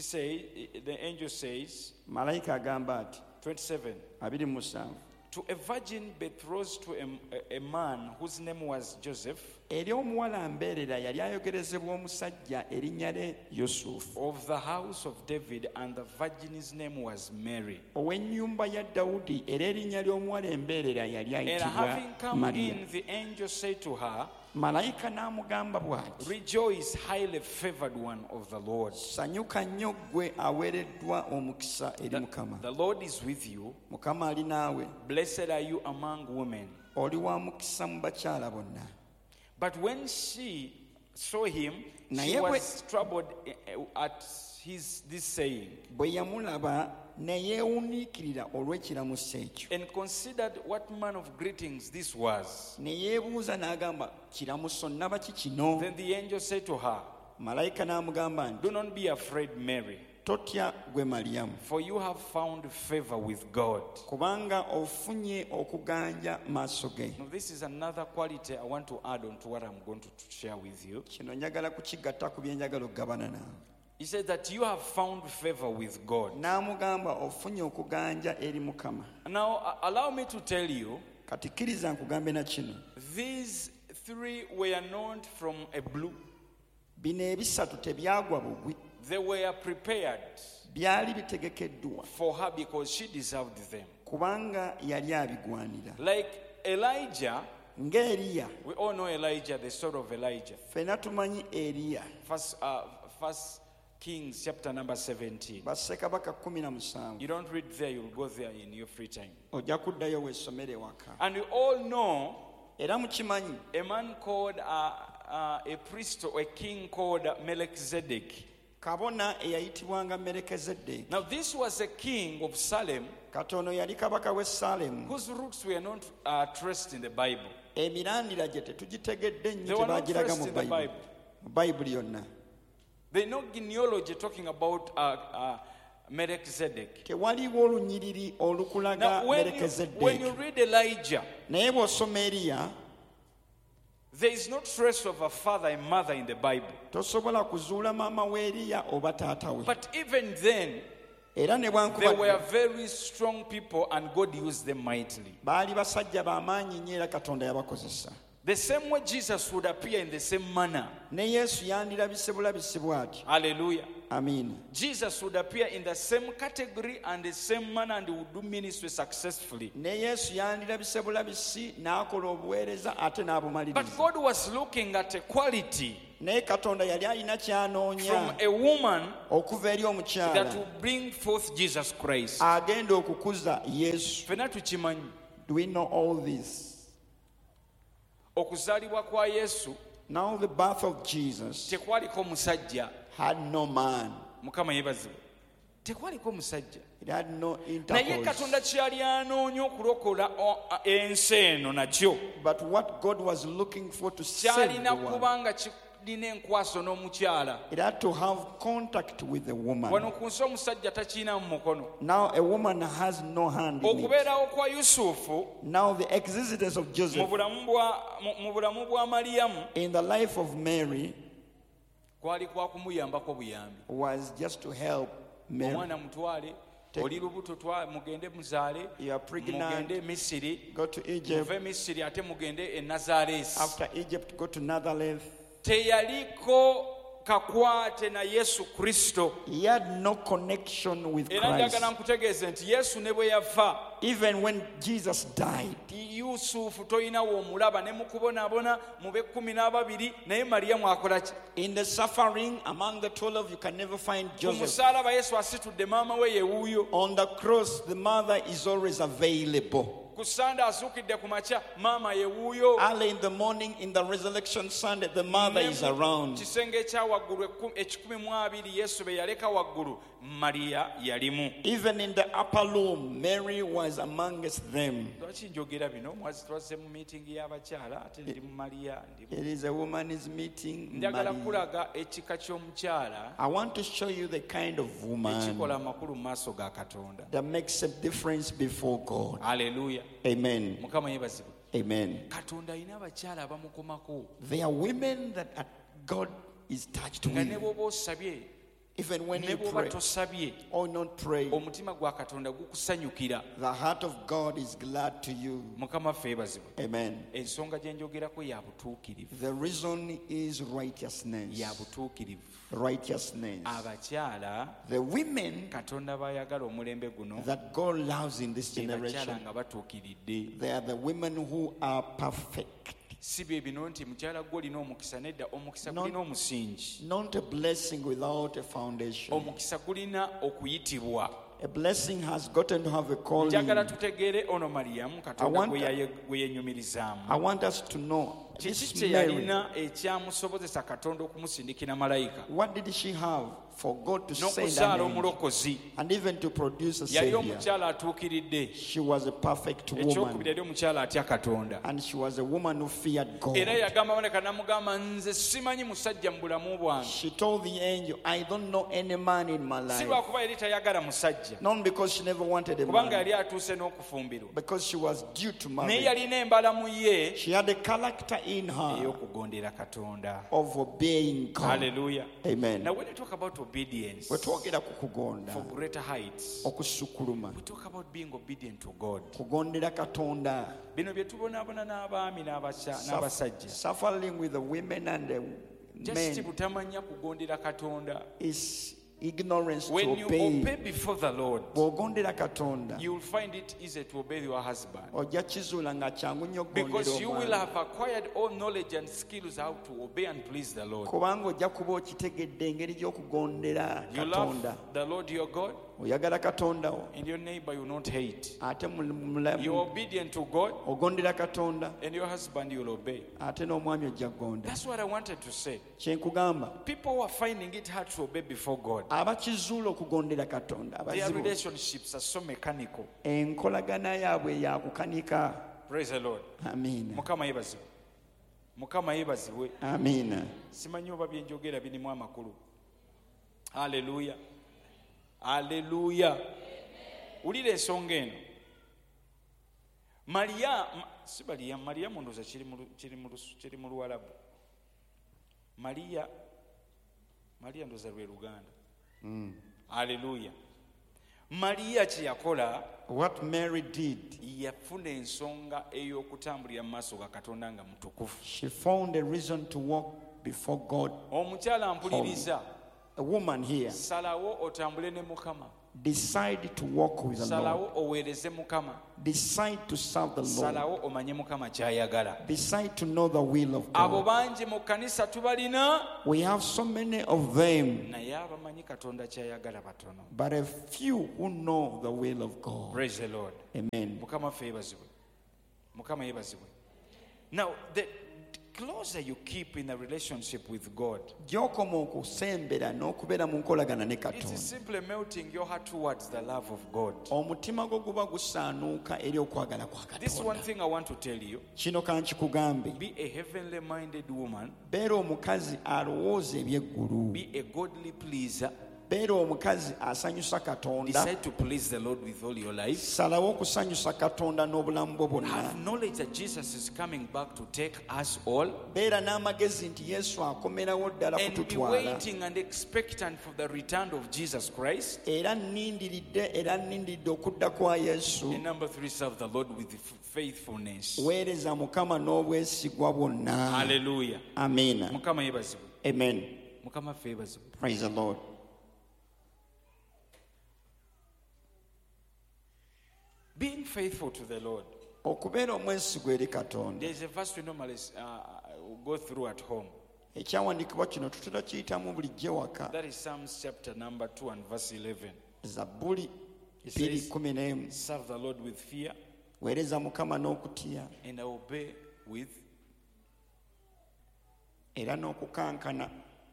The angel says, Malayika agamba ati 27, 27. to a virgin betrothed to a man whose name was Joseph, Eri omuwala mbeerera yali ayogerezebwa omusajja erinnya lye Yusufu, of the house of David, and the virgin's name was Mary. ow'ennyumba ya Dawudi, era erinnya ly'omuwala embeerera yali And ayitibwa having come Mariya. in, the angel said to her, Malayika n'amugamba bw'ati, rejoice, highly favored one of the Lord. sanyuka nnyo ggwe aweereddwa omukisa eri Mukama. The Lord is with you. Mukama ali naawe, Blessed are you among women. oli wa mukisa mu bakyala bonna. But when she saw him, she Naye was troubled at this saying, Bwe yamulaba ne yeewuniikirira olw'ekiramuso ekyo, and considered what manner of greetings this was. ne yeebuuza n'agamba, kiramuso nnaba ki kino? Then the angel said to her, Malayika n'amugamba nti, do not be afraid, Mary, totya gwe Maliyamu, for you have found favor with God. kubanga ofunye okuganja maaso ge. Now, this is another quality I want to add on to what I'm going to share with you. Kino njagala kukigatta ku bye njagala okugabana naawe. He said that you have found favor with God. N'amugamba ofunye okuganja eri Mukama. Now, allow me to tell you, Kati kkiriza nkugambe na kino. these three were not from a blue. Bino ebisatu tebyagwa bugwi, They were prepared byali bitegekeddwa for her because she deserved them. kubanga yali abigwanira. Like Elijah, Nga Eriya, we all know Elijah, the story of Elijah. ffenna tumanyi Eriya, First Kings chapter number 17. bassekabaka 17. You don't read there, you'll go there in your free time. Ojja kuddayo weesomere waka. And we all know Era mukimanyi a man called a priest or a king called Melchizedek. kabona eyayitibwanga Merekezeddeeki. Now this was a king of Salem Katono yali kabaka w'e Saalemu. whose roots were not traced in the Bible. Emirandira gye tetugitegedde They nnyo were not tebagiraga traced mu in the Bayibuli. Bible. Mu Bayibuli yonna They know genealogy talking about Melchizedek. tewaliwo olunyiriri olukulaga Now when you Merekezeddeeki. read Elijah, Naye bw'osoma Eriya there is no trace of a father and mother in the Bible. tosobola kuzuula maama w'Eriya oba taata we. But even then, Era ne they were bwankubadde very strong people and God used them mightily. baali basajja b'amaanyi nnyo era Katonda yabakozesa. The same way Jesus would appear in the same manner. Ne Yesu yandirabise bulabisi bw'ati. Hallelujah. Amen. Jesus would appear in the same category and the same manner and would do ministry successfully. Ne Yesu yandirabise bulabisi n'akola obuweereza ate n'abumaliriza. But God was looking at a quality Naye Katonda yali alina ky'anoonya from a woman okuva eri that omukyala will bring forth Jesus Christ. agenda okukuza Yesu. Ffenna tukimanyi Do we know all this? okuzaalibwa kwa Yesu Now the birth of Jesus tekwaliko musajja. had no man. Mukama yeebazibwe. Tekwaliko musajja. It had no Naye intercourse. Katonda kyali anoonya okulokola ensi eno nakyo But what God was looking for to save the kyalina world, kuba nga kirina enkwaso n'omukyala. it had to have contact with the woman. Wano ku nsi omusajja takiina mu mukono. Now a woman has no hand in it. Okubeerawo kwa Yusufu Now the existence of mu Joseph bulamu bwa Maliyamu in the life of Mary kwali kwa kumuyambako buyambi. was just to help Mary. Omwana mutwale, oli lubuto mugende muzaale, You are pregnant, mugende e Misiri, go to Egypt. muve e Misiri ate mugende e Nazaaleesi. After Egypt, go to Nazareth. Teyaliko kakwate na Yesu Kristo. He had no connection with Era Christ. njagala nkutegeeze nti Yesu ne bwe yafa, Even when Jesus died, Yusufu toyinawo omulaba ne mu kubonaabona mu be-12 naye Maliyamu akola ki? in the suffering among the 12, you can never find Ku Joseph. musaalaba Yesu asitudde maama we ye wuuyo. On the cross, the mother is always available. Ku Sande azuukidde ku makya maama ye wuuyo. Early in the morning, in the resurrection Sunday, the mother is around. Kisenge ekya waggulu 12 Yesu be yaleka waggulu, Mariya yalimu. Even in the upper room, Mary was amongst them. Lwaki njogera bino? Twazze mu miitingi y'abakyala ate ndi mu Mariya. It is a woman's meeting. Njagala Maria. kulaga ekika ky'omukyala I want to show you the kind of woman ekikola amakulu mu maaso ga Katonda. that makes a difference before God. Haleluya. Amen. Mukama yeebazibwe. Amen. Katonda alina abakyala abamukomako There are women that God is touched nga ne with. bw'oba osabye Even when ne you bw'oba pray tosabye, or not pray, omutima gwa Katonda gukusanyukira. the heart of God is glad to you. Mukama ffe yeebazibwe. Amen. Ensonga gye njogerako ya butuukirivu. The reason is righteousness. Ya butuukirivu. Righteousness. Abakyala The women Katonda bayagala omulembe guno that God loves in this be bakyala generation, nga batuukiridde. they are the women who are perfect. Si bye bino nti mukyala gwe olina omukisa, nedda omukisa No. gulina omusingi. Not a blessing without a foundation. Omukisa gulina okuyitibwa. A blessing has gotten to have a calling. Njagala tutegeere ono Maliyamu Katonda I want- gwe yenyumirizaamu. I want us to know Kiki this kye Mary, yalina ekyamusobozesa Katonda okumusindikira malayika what did she have for God to send n'okuzaala an angel omulokozi? and even to produce a Yali savior? omukyala atuukiridde. She was a perfect Ekyokubiri woman, yali omukyala atya Katonda. and she was a woman who feared God. Era yagamba Maleka n'amugamba, nze simanyi musajja mu bulamu bwange. She told the angel, I don't know any man in my Si life. lwakuba yali tayagala musajja, Not because she never wanted a kubanga man, yali atuuse n'okufumbirwa. because she was due to Naye marry. yalina embala mu ye She had a character in her ey'okugondera Katonda. of obeying God. Hallelujah. Amen. Now when we talk about obedience Bwe twogera ku kugonda, for greater heights, okusukuluma, we talk about being obedient to God. kugondera Katonda, Bino bye tubonaabona n'abaami n'abasajja. suffering with the women and the Just men butamanya kugondera Katonda. is ignorance to When you obey. obey before the Lord, Bw'ogondera Katonda, you will find it easy to obey your husband. ojja kizuula nga kyangu nnyo Because you will okugondera have acquired all knowledge and skills how to obey and please the Lord. kubanga ojja kuba okitegedde engeri gy'okugondera You Katonda. love the Lord your God, Oyagala Katonda wo, and your neighbor you will not hate. ate You're mulamu obedient to God, ogondera Katonda, and your husband you will obey. ate n'omwami ojja kugonda. That's what I wanted to say. Kyenkugamba, People who are finding it hard to obey before God, abakizuula okugondera Katonda, their abazibu, relationships are so mechanical. enkolagana yaabwe yakukanika. Praise the Lord. Amiina. Mukama yebazibwe. Mukama yebazibwe. Amiina. Simanyi oba bye njogera birimu amakulu. Haleluya. Haleluya. Ulira ensonga eno. Mariyamu ndowooza kiri mu Luwalabu. Mariya ndowooza lwe Luganda. Haleluya. Mariya kye yakola, What Mary did, yafuna ensonga ey'okutambulira mu maaso ga Katonda nga mutukufu. she found a reason to walk before God. Omukyala mpuliriza, a woman here, salawo otambule ne Mukama, decide to walk with the Lord. salawo oweereze Mukama, Decide to serve the Lord. salawo omanye Mukama ky'ayagala. Decide to know the will of Abo God. bangi mu kkanisa tubalina, We have so many of them, naye abamanyi Katonda ky'ayagala batono. but a few who know the will of God. Praise the Lord. Amen. Mukama ffe yeebazibwe. Mukama yeebazibwe. Now, the closer you keep in a relationship with God, Gy'okoma okusembera n'okubeera mu nkolagana ne it is Katonda, simply melting your heart towards the love of God. omutima gwo guba gusaanuuka eri okwagala kwa This one Katonda. thing I want to tell you, Kino kankikugambe, be a heavenly minded woman, beera omukazi alowooza eby'eggulu, be a godly pleaser, beera omukazi asanyusa Katonda, decide to please the Lord with all your life. salawo okusanyusa Katonda n'obulamu bwo bwonna. Have knowledge that Jesus is coming back to take us all, Beera n'amagezi nti Yesu akomerawo ddala and be kututwala, waiting and expectant for the return of Jesus Christ. era nnindiridde okudda kwa Yesu. And number 3, serve the Lord with faithfulness. Weereza Mukama n'obwesigwa bwonna. Hallelujah. Amiina. Mukama yeebazibwe. Amen. Mukama ffe yeebazibwe. Praise the Lord. Being faithful to the Lord. Okubeera omwesigwa eri Katonda. There is a verse we normally go through at home. Ekyawandiikibwa kino tutera kiyitamu bulijjo waka. That is Psalms chapter number 2 and verse 11. Zabbuli It says, 2:11. serve the Lord with fear Weereza Mukama n'okutya and obey with. era n'okukankana.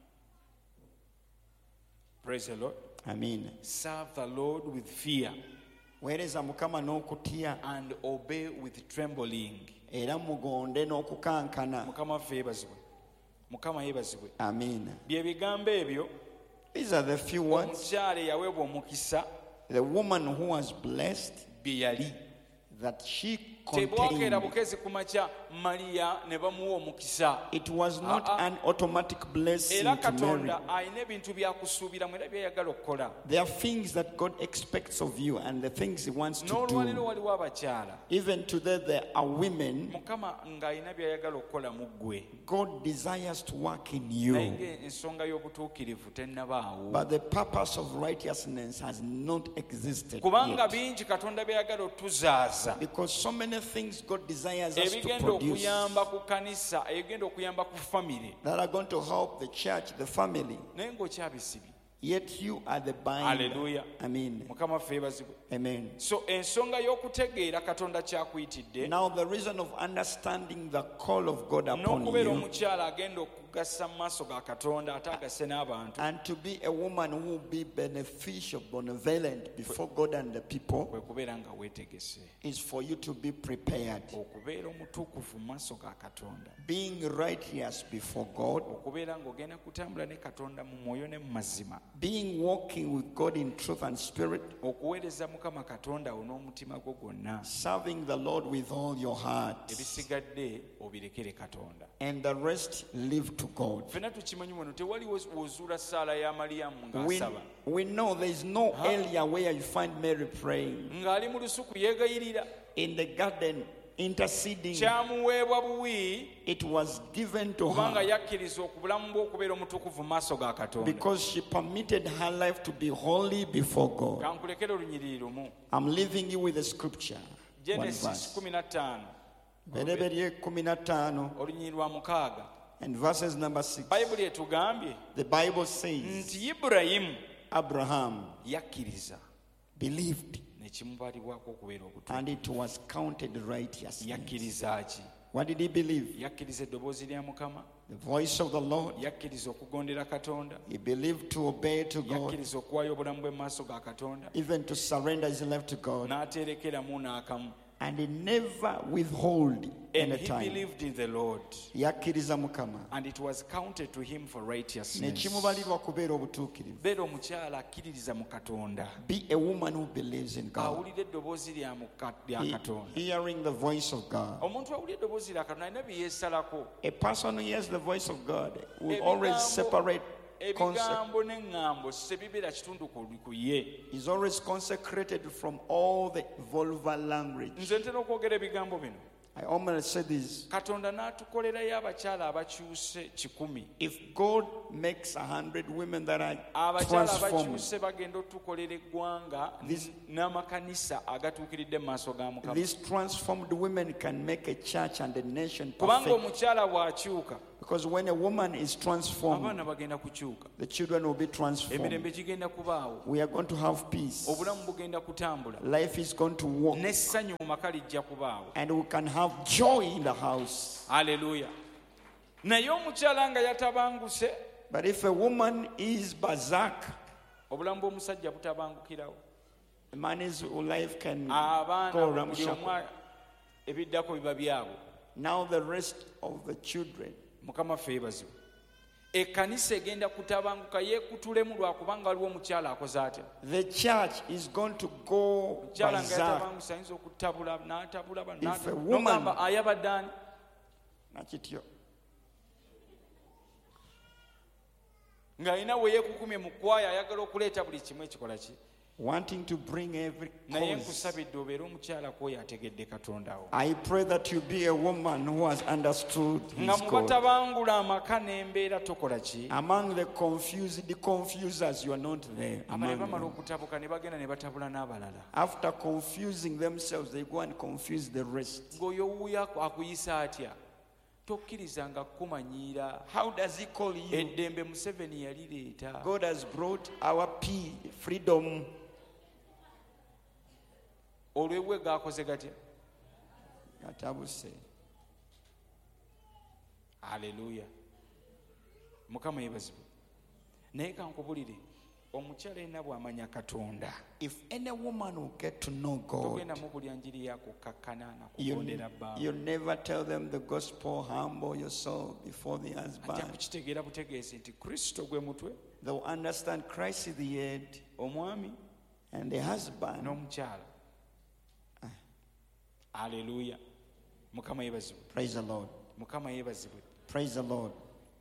Praise the Lord. Amiina. Serve the Lord with fear Weereza Mukama n'okutya and obey with trembling. era mugonde n'okukankana. Mukama ffe yeebazibwe. Mukama yeebazibwe. Amiina. Bye bigambo ebyo These are the few words. omukyala eyaweebwa omukisa The woman who was blessed bye yali. that she Tebwakeera contained. bukezi ku makya Maliya ne bamuwa omukisa. It was not an automatic blessing Era to Mary. Katonda alina ebintu byakusuubiramu era byayagala okukola. There are things that God expects of you and the things He wants to N'olwaliro do. waliwo abakyala Even today, there are women Mukama ng'alina byayagala okukola mu ggwe. God desires to work in Naye you, ng'ensonga y'obutuukirivu tennabaawo. but the purpose of righteousness has not existed Kubanga yet. bingi Katonda byayagala otuzaaza. Because so many things God desires us to Ebigenda produce okuyamba ku kanisa, ebigenda okuyamba ku famire. that are going to help the church, the family, Naye ng'okyabisibye. yet you are the binder. Hallelujah. Amen. Mukama ffe yeebazibwe. Amen. So ensonga y'okutegeera Katonda kyakuyitidde Now, the reason of understanding the call of God upon n'okubeera you omukyala agenda okugasa mu maaso ga Katonda ate agase n'abantu and to be a woman who will be beneficial, benevolent before God and the people kwe kubeera nga weetegese is for you to be prepared. okubeera omutuukuvu mu maaso ga Katonda, Being righteous before God, okubeera ng'ogenda kutambula ne Katonda mu mwoyo ne mu mazima, being walking with God in truth and spirit, okuweereza Mukama Katonda wo n'omutima gwo gwonna, serving the Lord with all your heart, ebisigadde obirekere Katonda. and the rest leave to God. Ffenna tukimanyi wano tewali wozuula ssaala ya Maliyamu We, ng'asaba we know there is no area where you find Mary praying ng'ali mu lusuku yeegayirira, in the garden, interceding. kyamuweebwa buwi It was given to kubanga her yakkiriza okubulamu bwe okubeera omutukuvu mu maaso ga Katonda. because she permitted her life to be holy before God. Kankulekere olunyiriri lumu. I'm leaving you with a scripture. One Genesis verse. 15 Bereberye 15 olunyiriri lwa 6. and verses number 6. Bayibuli etugambye The Bible says nti Ibulayimu Abraham yakkiriza believed ne kimubalibwako okubeera obutuufu. and it was counted righteousness. Yakkiriza ki? What did he believe? Yakkiriza eddoboozi lya Mukama, The voice of the Lord. yakkiriza okugondera Katonda, He believed to obey to God, yakkiriza okuwaayo obulamu bwe mu maaso ga Katonda, even to surrender his life to God, n'aterekeramu n'akamu. and he never withhold And any he time. believed in the Lord, Yakkiriza Mukama and it was counted to him for ne righteousness. kimubalirwa kubeera obutuukirivu. Beera omukyala akkiririza mu Katonda, Be a woman who believes in God, awulira eddoboozi lya Katonda. hearing the voice of God. Omuntu awulira eddoboozi lya Katonda alina bye yeesalako. A person who hears the voice of God will always separate, Ebigambo n'eŋŋambo sebibeera kitundu ku ye. is always consecrated from all the vulgar language. Nze ntera okwogera ebigambo bino I almost said this. Katonda n'atukolerayo abakyala abakyuse 1,000. If God makes 100 women that are abakyala transformed, abakyuse bagenda otukolera eggwanga n'amakanisa agatuukiridde mu maaso ga Mukama. these transformed women can make a church and a nation Kubanga perfect. omukyala bw'akyuka, Because when a woman is transformed, abaana bagenda kukyuka, the children will be transformed. emirembe gigenda kubaawo, We are going to have peace. obulamu bugenda kutambula, Life is going to walk. n'essanyu mu maka lijja kubaawo. And we can have joy in the house. Haleluya. Naye omukyala nga yatabanguse, But if a woman is berserk, obulamu bw'omusajja butabangukirawo. a man's life can Abaana go buli ramshackle. omu ebiddako biba byabwe. Now the rest of the children. Mukama ffe yeebazibwe. Ekkanisa egenda kutabanguka yeekutulemu lwakubanga waliwo omukyala akoze atya. The church is going to go Omukyala nga berserk. yatabangusa ayinza okutabula n'atabula If a woman- n'ogamba ayabadde ani? Nakityo. Ng'alina we yeekukumye mu kwaya ayagala okuleeta buli kimu ekikola ki. Wanting to bring every Naye cause. nkusabidde obeere omukyala kwoyo ategedde Katonda wo. I pray that you be a woman who has understood Nga his mu God. batabangula amaka n'embeera tokola ki. Among the confusers, you are not there. Abale among bamala them. okutabuka ne bagenda ne batabula n'abalala. After confusing themselves, they go and confuse the rest. Ng'oyo wuuyo akuyisa atya? Tokkirizanga kumanyiira. How does he call you? Eddembe Museveni yalireeta. God has brought our freedom. Olw'ebwe gaakoze gatya? Gatabuse. Haleluya. Mukama yeebazibwe. Naye kankubulire, omukyala yenna bw'amanya Katonda, If any woman will get to know God, togenda mu buli njiri yakukakkana na you kugondera bbaabwe. never tell them the gospel, humble yourself before the Ajja husband. kukitegeera butegeezi nti Kristo gwe mutwe, They'll understand Christ is the head omwami and the husband. n'omukyala. Haleluya. Mukama yeebazibwe. Praise the Lord. Mukama yeebazibwe. Praise the Lord.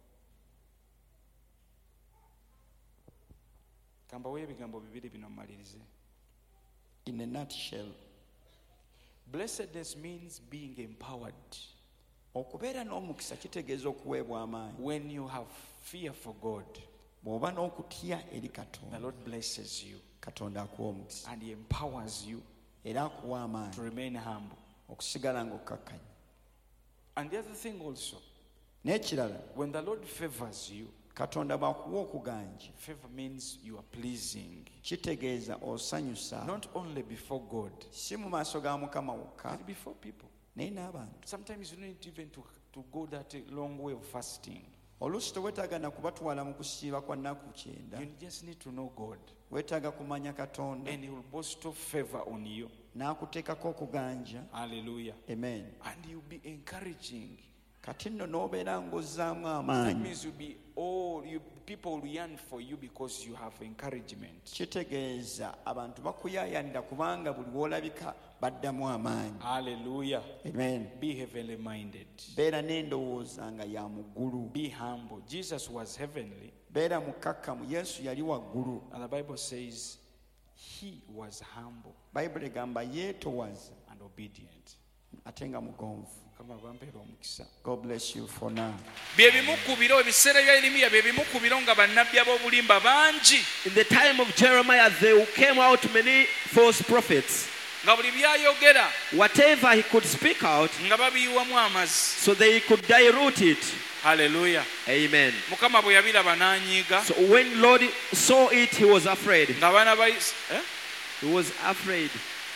Kambawo ebigambo bibiri bino mmalirize. In a nutshell, Blessedness means being empowered. okubeera n'omukisa kitegeeza okuweebwa amaanyi. When you have fear for God, Bw'oba n'okutya eri the Katonda, Lord blesses you Katonda akuwa omukisa and He empowers you era akuwa to amaanyi remain humble. okusigala ng'okkakkanya. And the other thing also, N'ekirala, when the Lord favors you, Katonda bw'akuwa okuganja, favor means you are pleasing, kitegeeza osanyusa not only before God, si mu maaso ga Mukama wokka but before people. naye n'abantu. Sometimes you don't need even to go that long way of fasting. Oluusi teweetaaga na kubatwala mu kusiiba kwa nnaku 9. You just need to know God, Weetaaga kumanya Katonda and He will bestow favor on you. n'akuteekako okuganja. Hallelujah. Amen. And you'll be encouraging. Kati nno n'obeera ng'ozzaamu That amaanyi, means people will yearn for you because you have encouragement. kitegeeza abantu bakuyaayanira kubanga buli w'olabika baddamu amaanyi. Hallelujah. Amen. Be heavenly minded. Beera n'endowooza nga ya muggulu. Be humble. Jesus was heavenly, Beera mukkakkamu. Yesu yali waggulu. and the Bible says He was humble Bayibuli egamba yeetowaza and obedient. ate nga mugonvu. Kama bampeera omukisa. God bless you for now. Bye bimu ku biro ebiseera bya Yeremiya bye bimu ku biro nga bannabbi ab'obulimba bangi In the time of Jeremiah, there came out many false prophets. nga buli byayogera Whatever he could speak out, nga babiyiwamu amazzi. so they could dilute it. Haleluya. Amen. Mukama bwe yabiraba n'anyiiga So when Lord saw it, he was afraid. nga abaana ba He was afraid.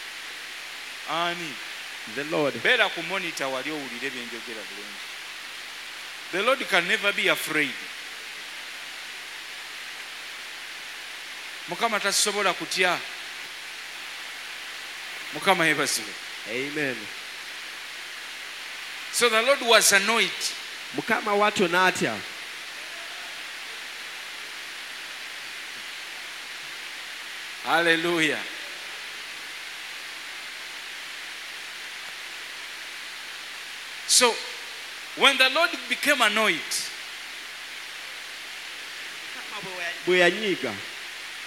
ani The Lord. beera ku monitor wali owulire byenjogera bulungi. The Lord can never be afraid. Mukama tasobola kutya. Mukama yeebazibwe. Amen. So the Lord was annoyed. Mukama watu natya. Hallelujah. So when the Lord became annoyed, Bwe yanyiiga.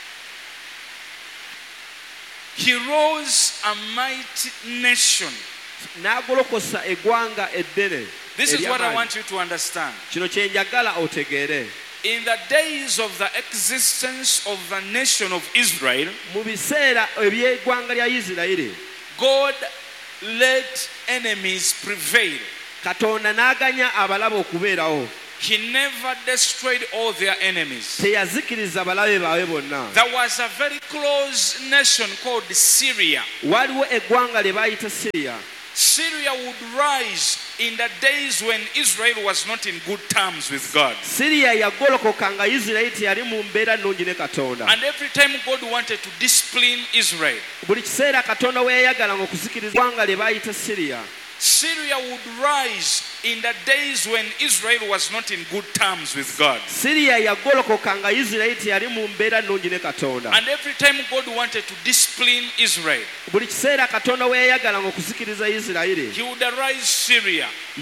He rose a mighty nation n'agolokosa eggwanga eddene. This is what I want you to understand. Kino kye njagala otegeere. In the days of the existence of the nation of Israel, mu biseera eby'eggwanga lya Isirayiri, God let enemies prevail. Katonda n'aganya abalabe okubeerawo. He never destroyed all their enemies. Teyazikiriza abalabe baabwe bonna. There was a very close nation called Syria. Waliwo eggwanga lye baayita Syria. Syria would rise in the days when Israel was not in good terms with God. Syria yagolokoka nga Isirayiri teyali mu mbeera nnungi ne Katonda. And every time God wanted to discipline Israel, buli kiseera Katonda we yayagalanga okuzikiriza eggwanga lye baayita Syria. Syria would rise in the days when Israel was not in good terms with God. Syria yagolokoka nga Isirayiri teyali mu mbeera nnungi ne Katonda. And every time God wanted to discipline Israel, buli kiseera Katonda we yayagalanga okuzikiriza Isirayiri, he would arise Syria.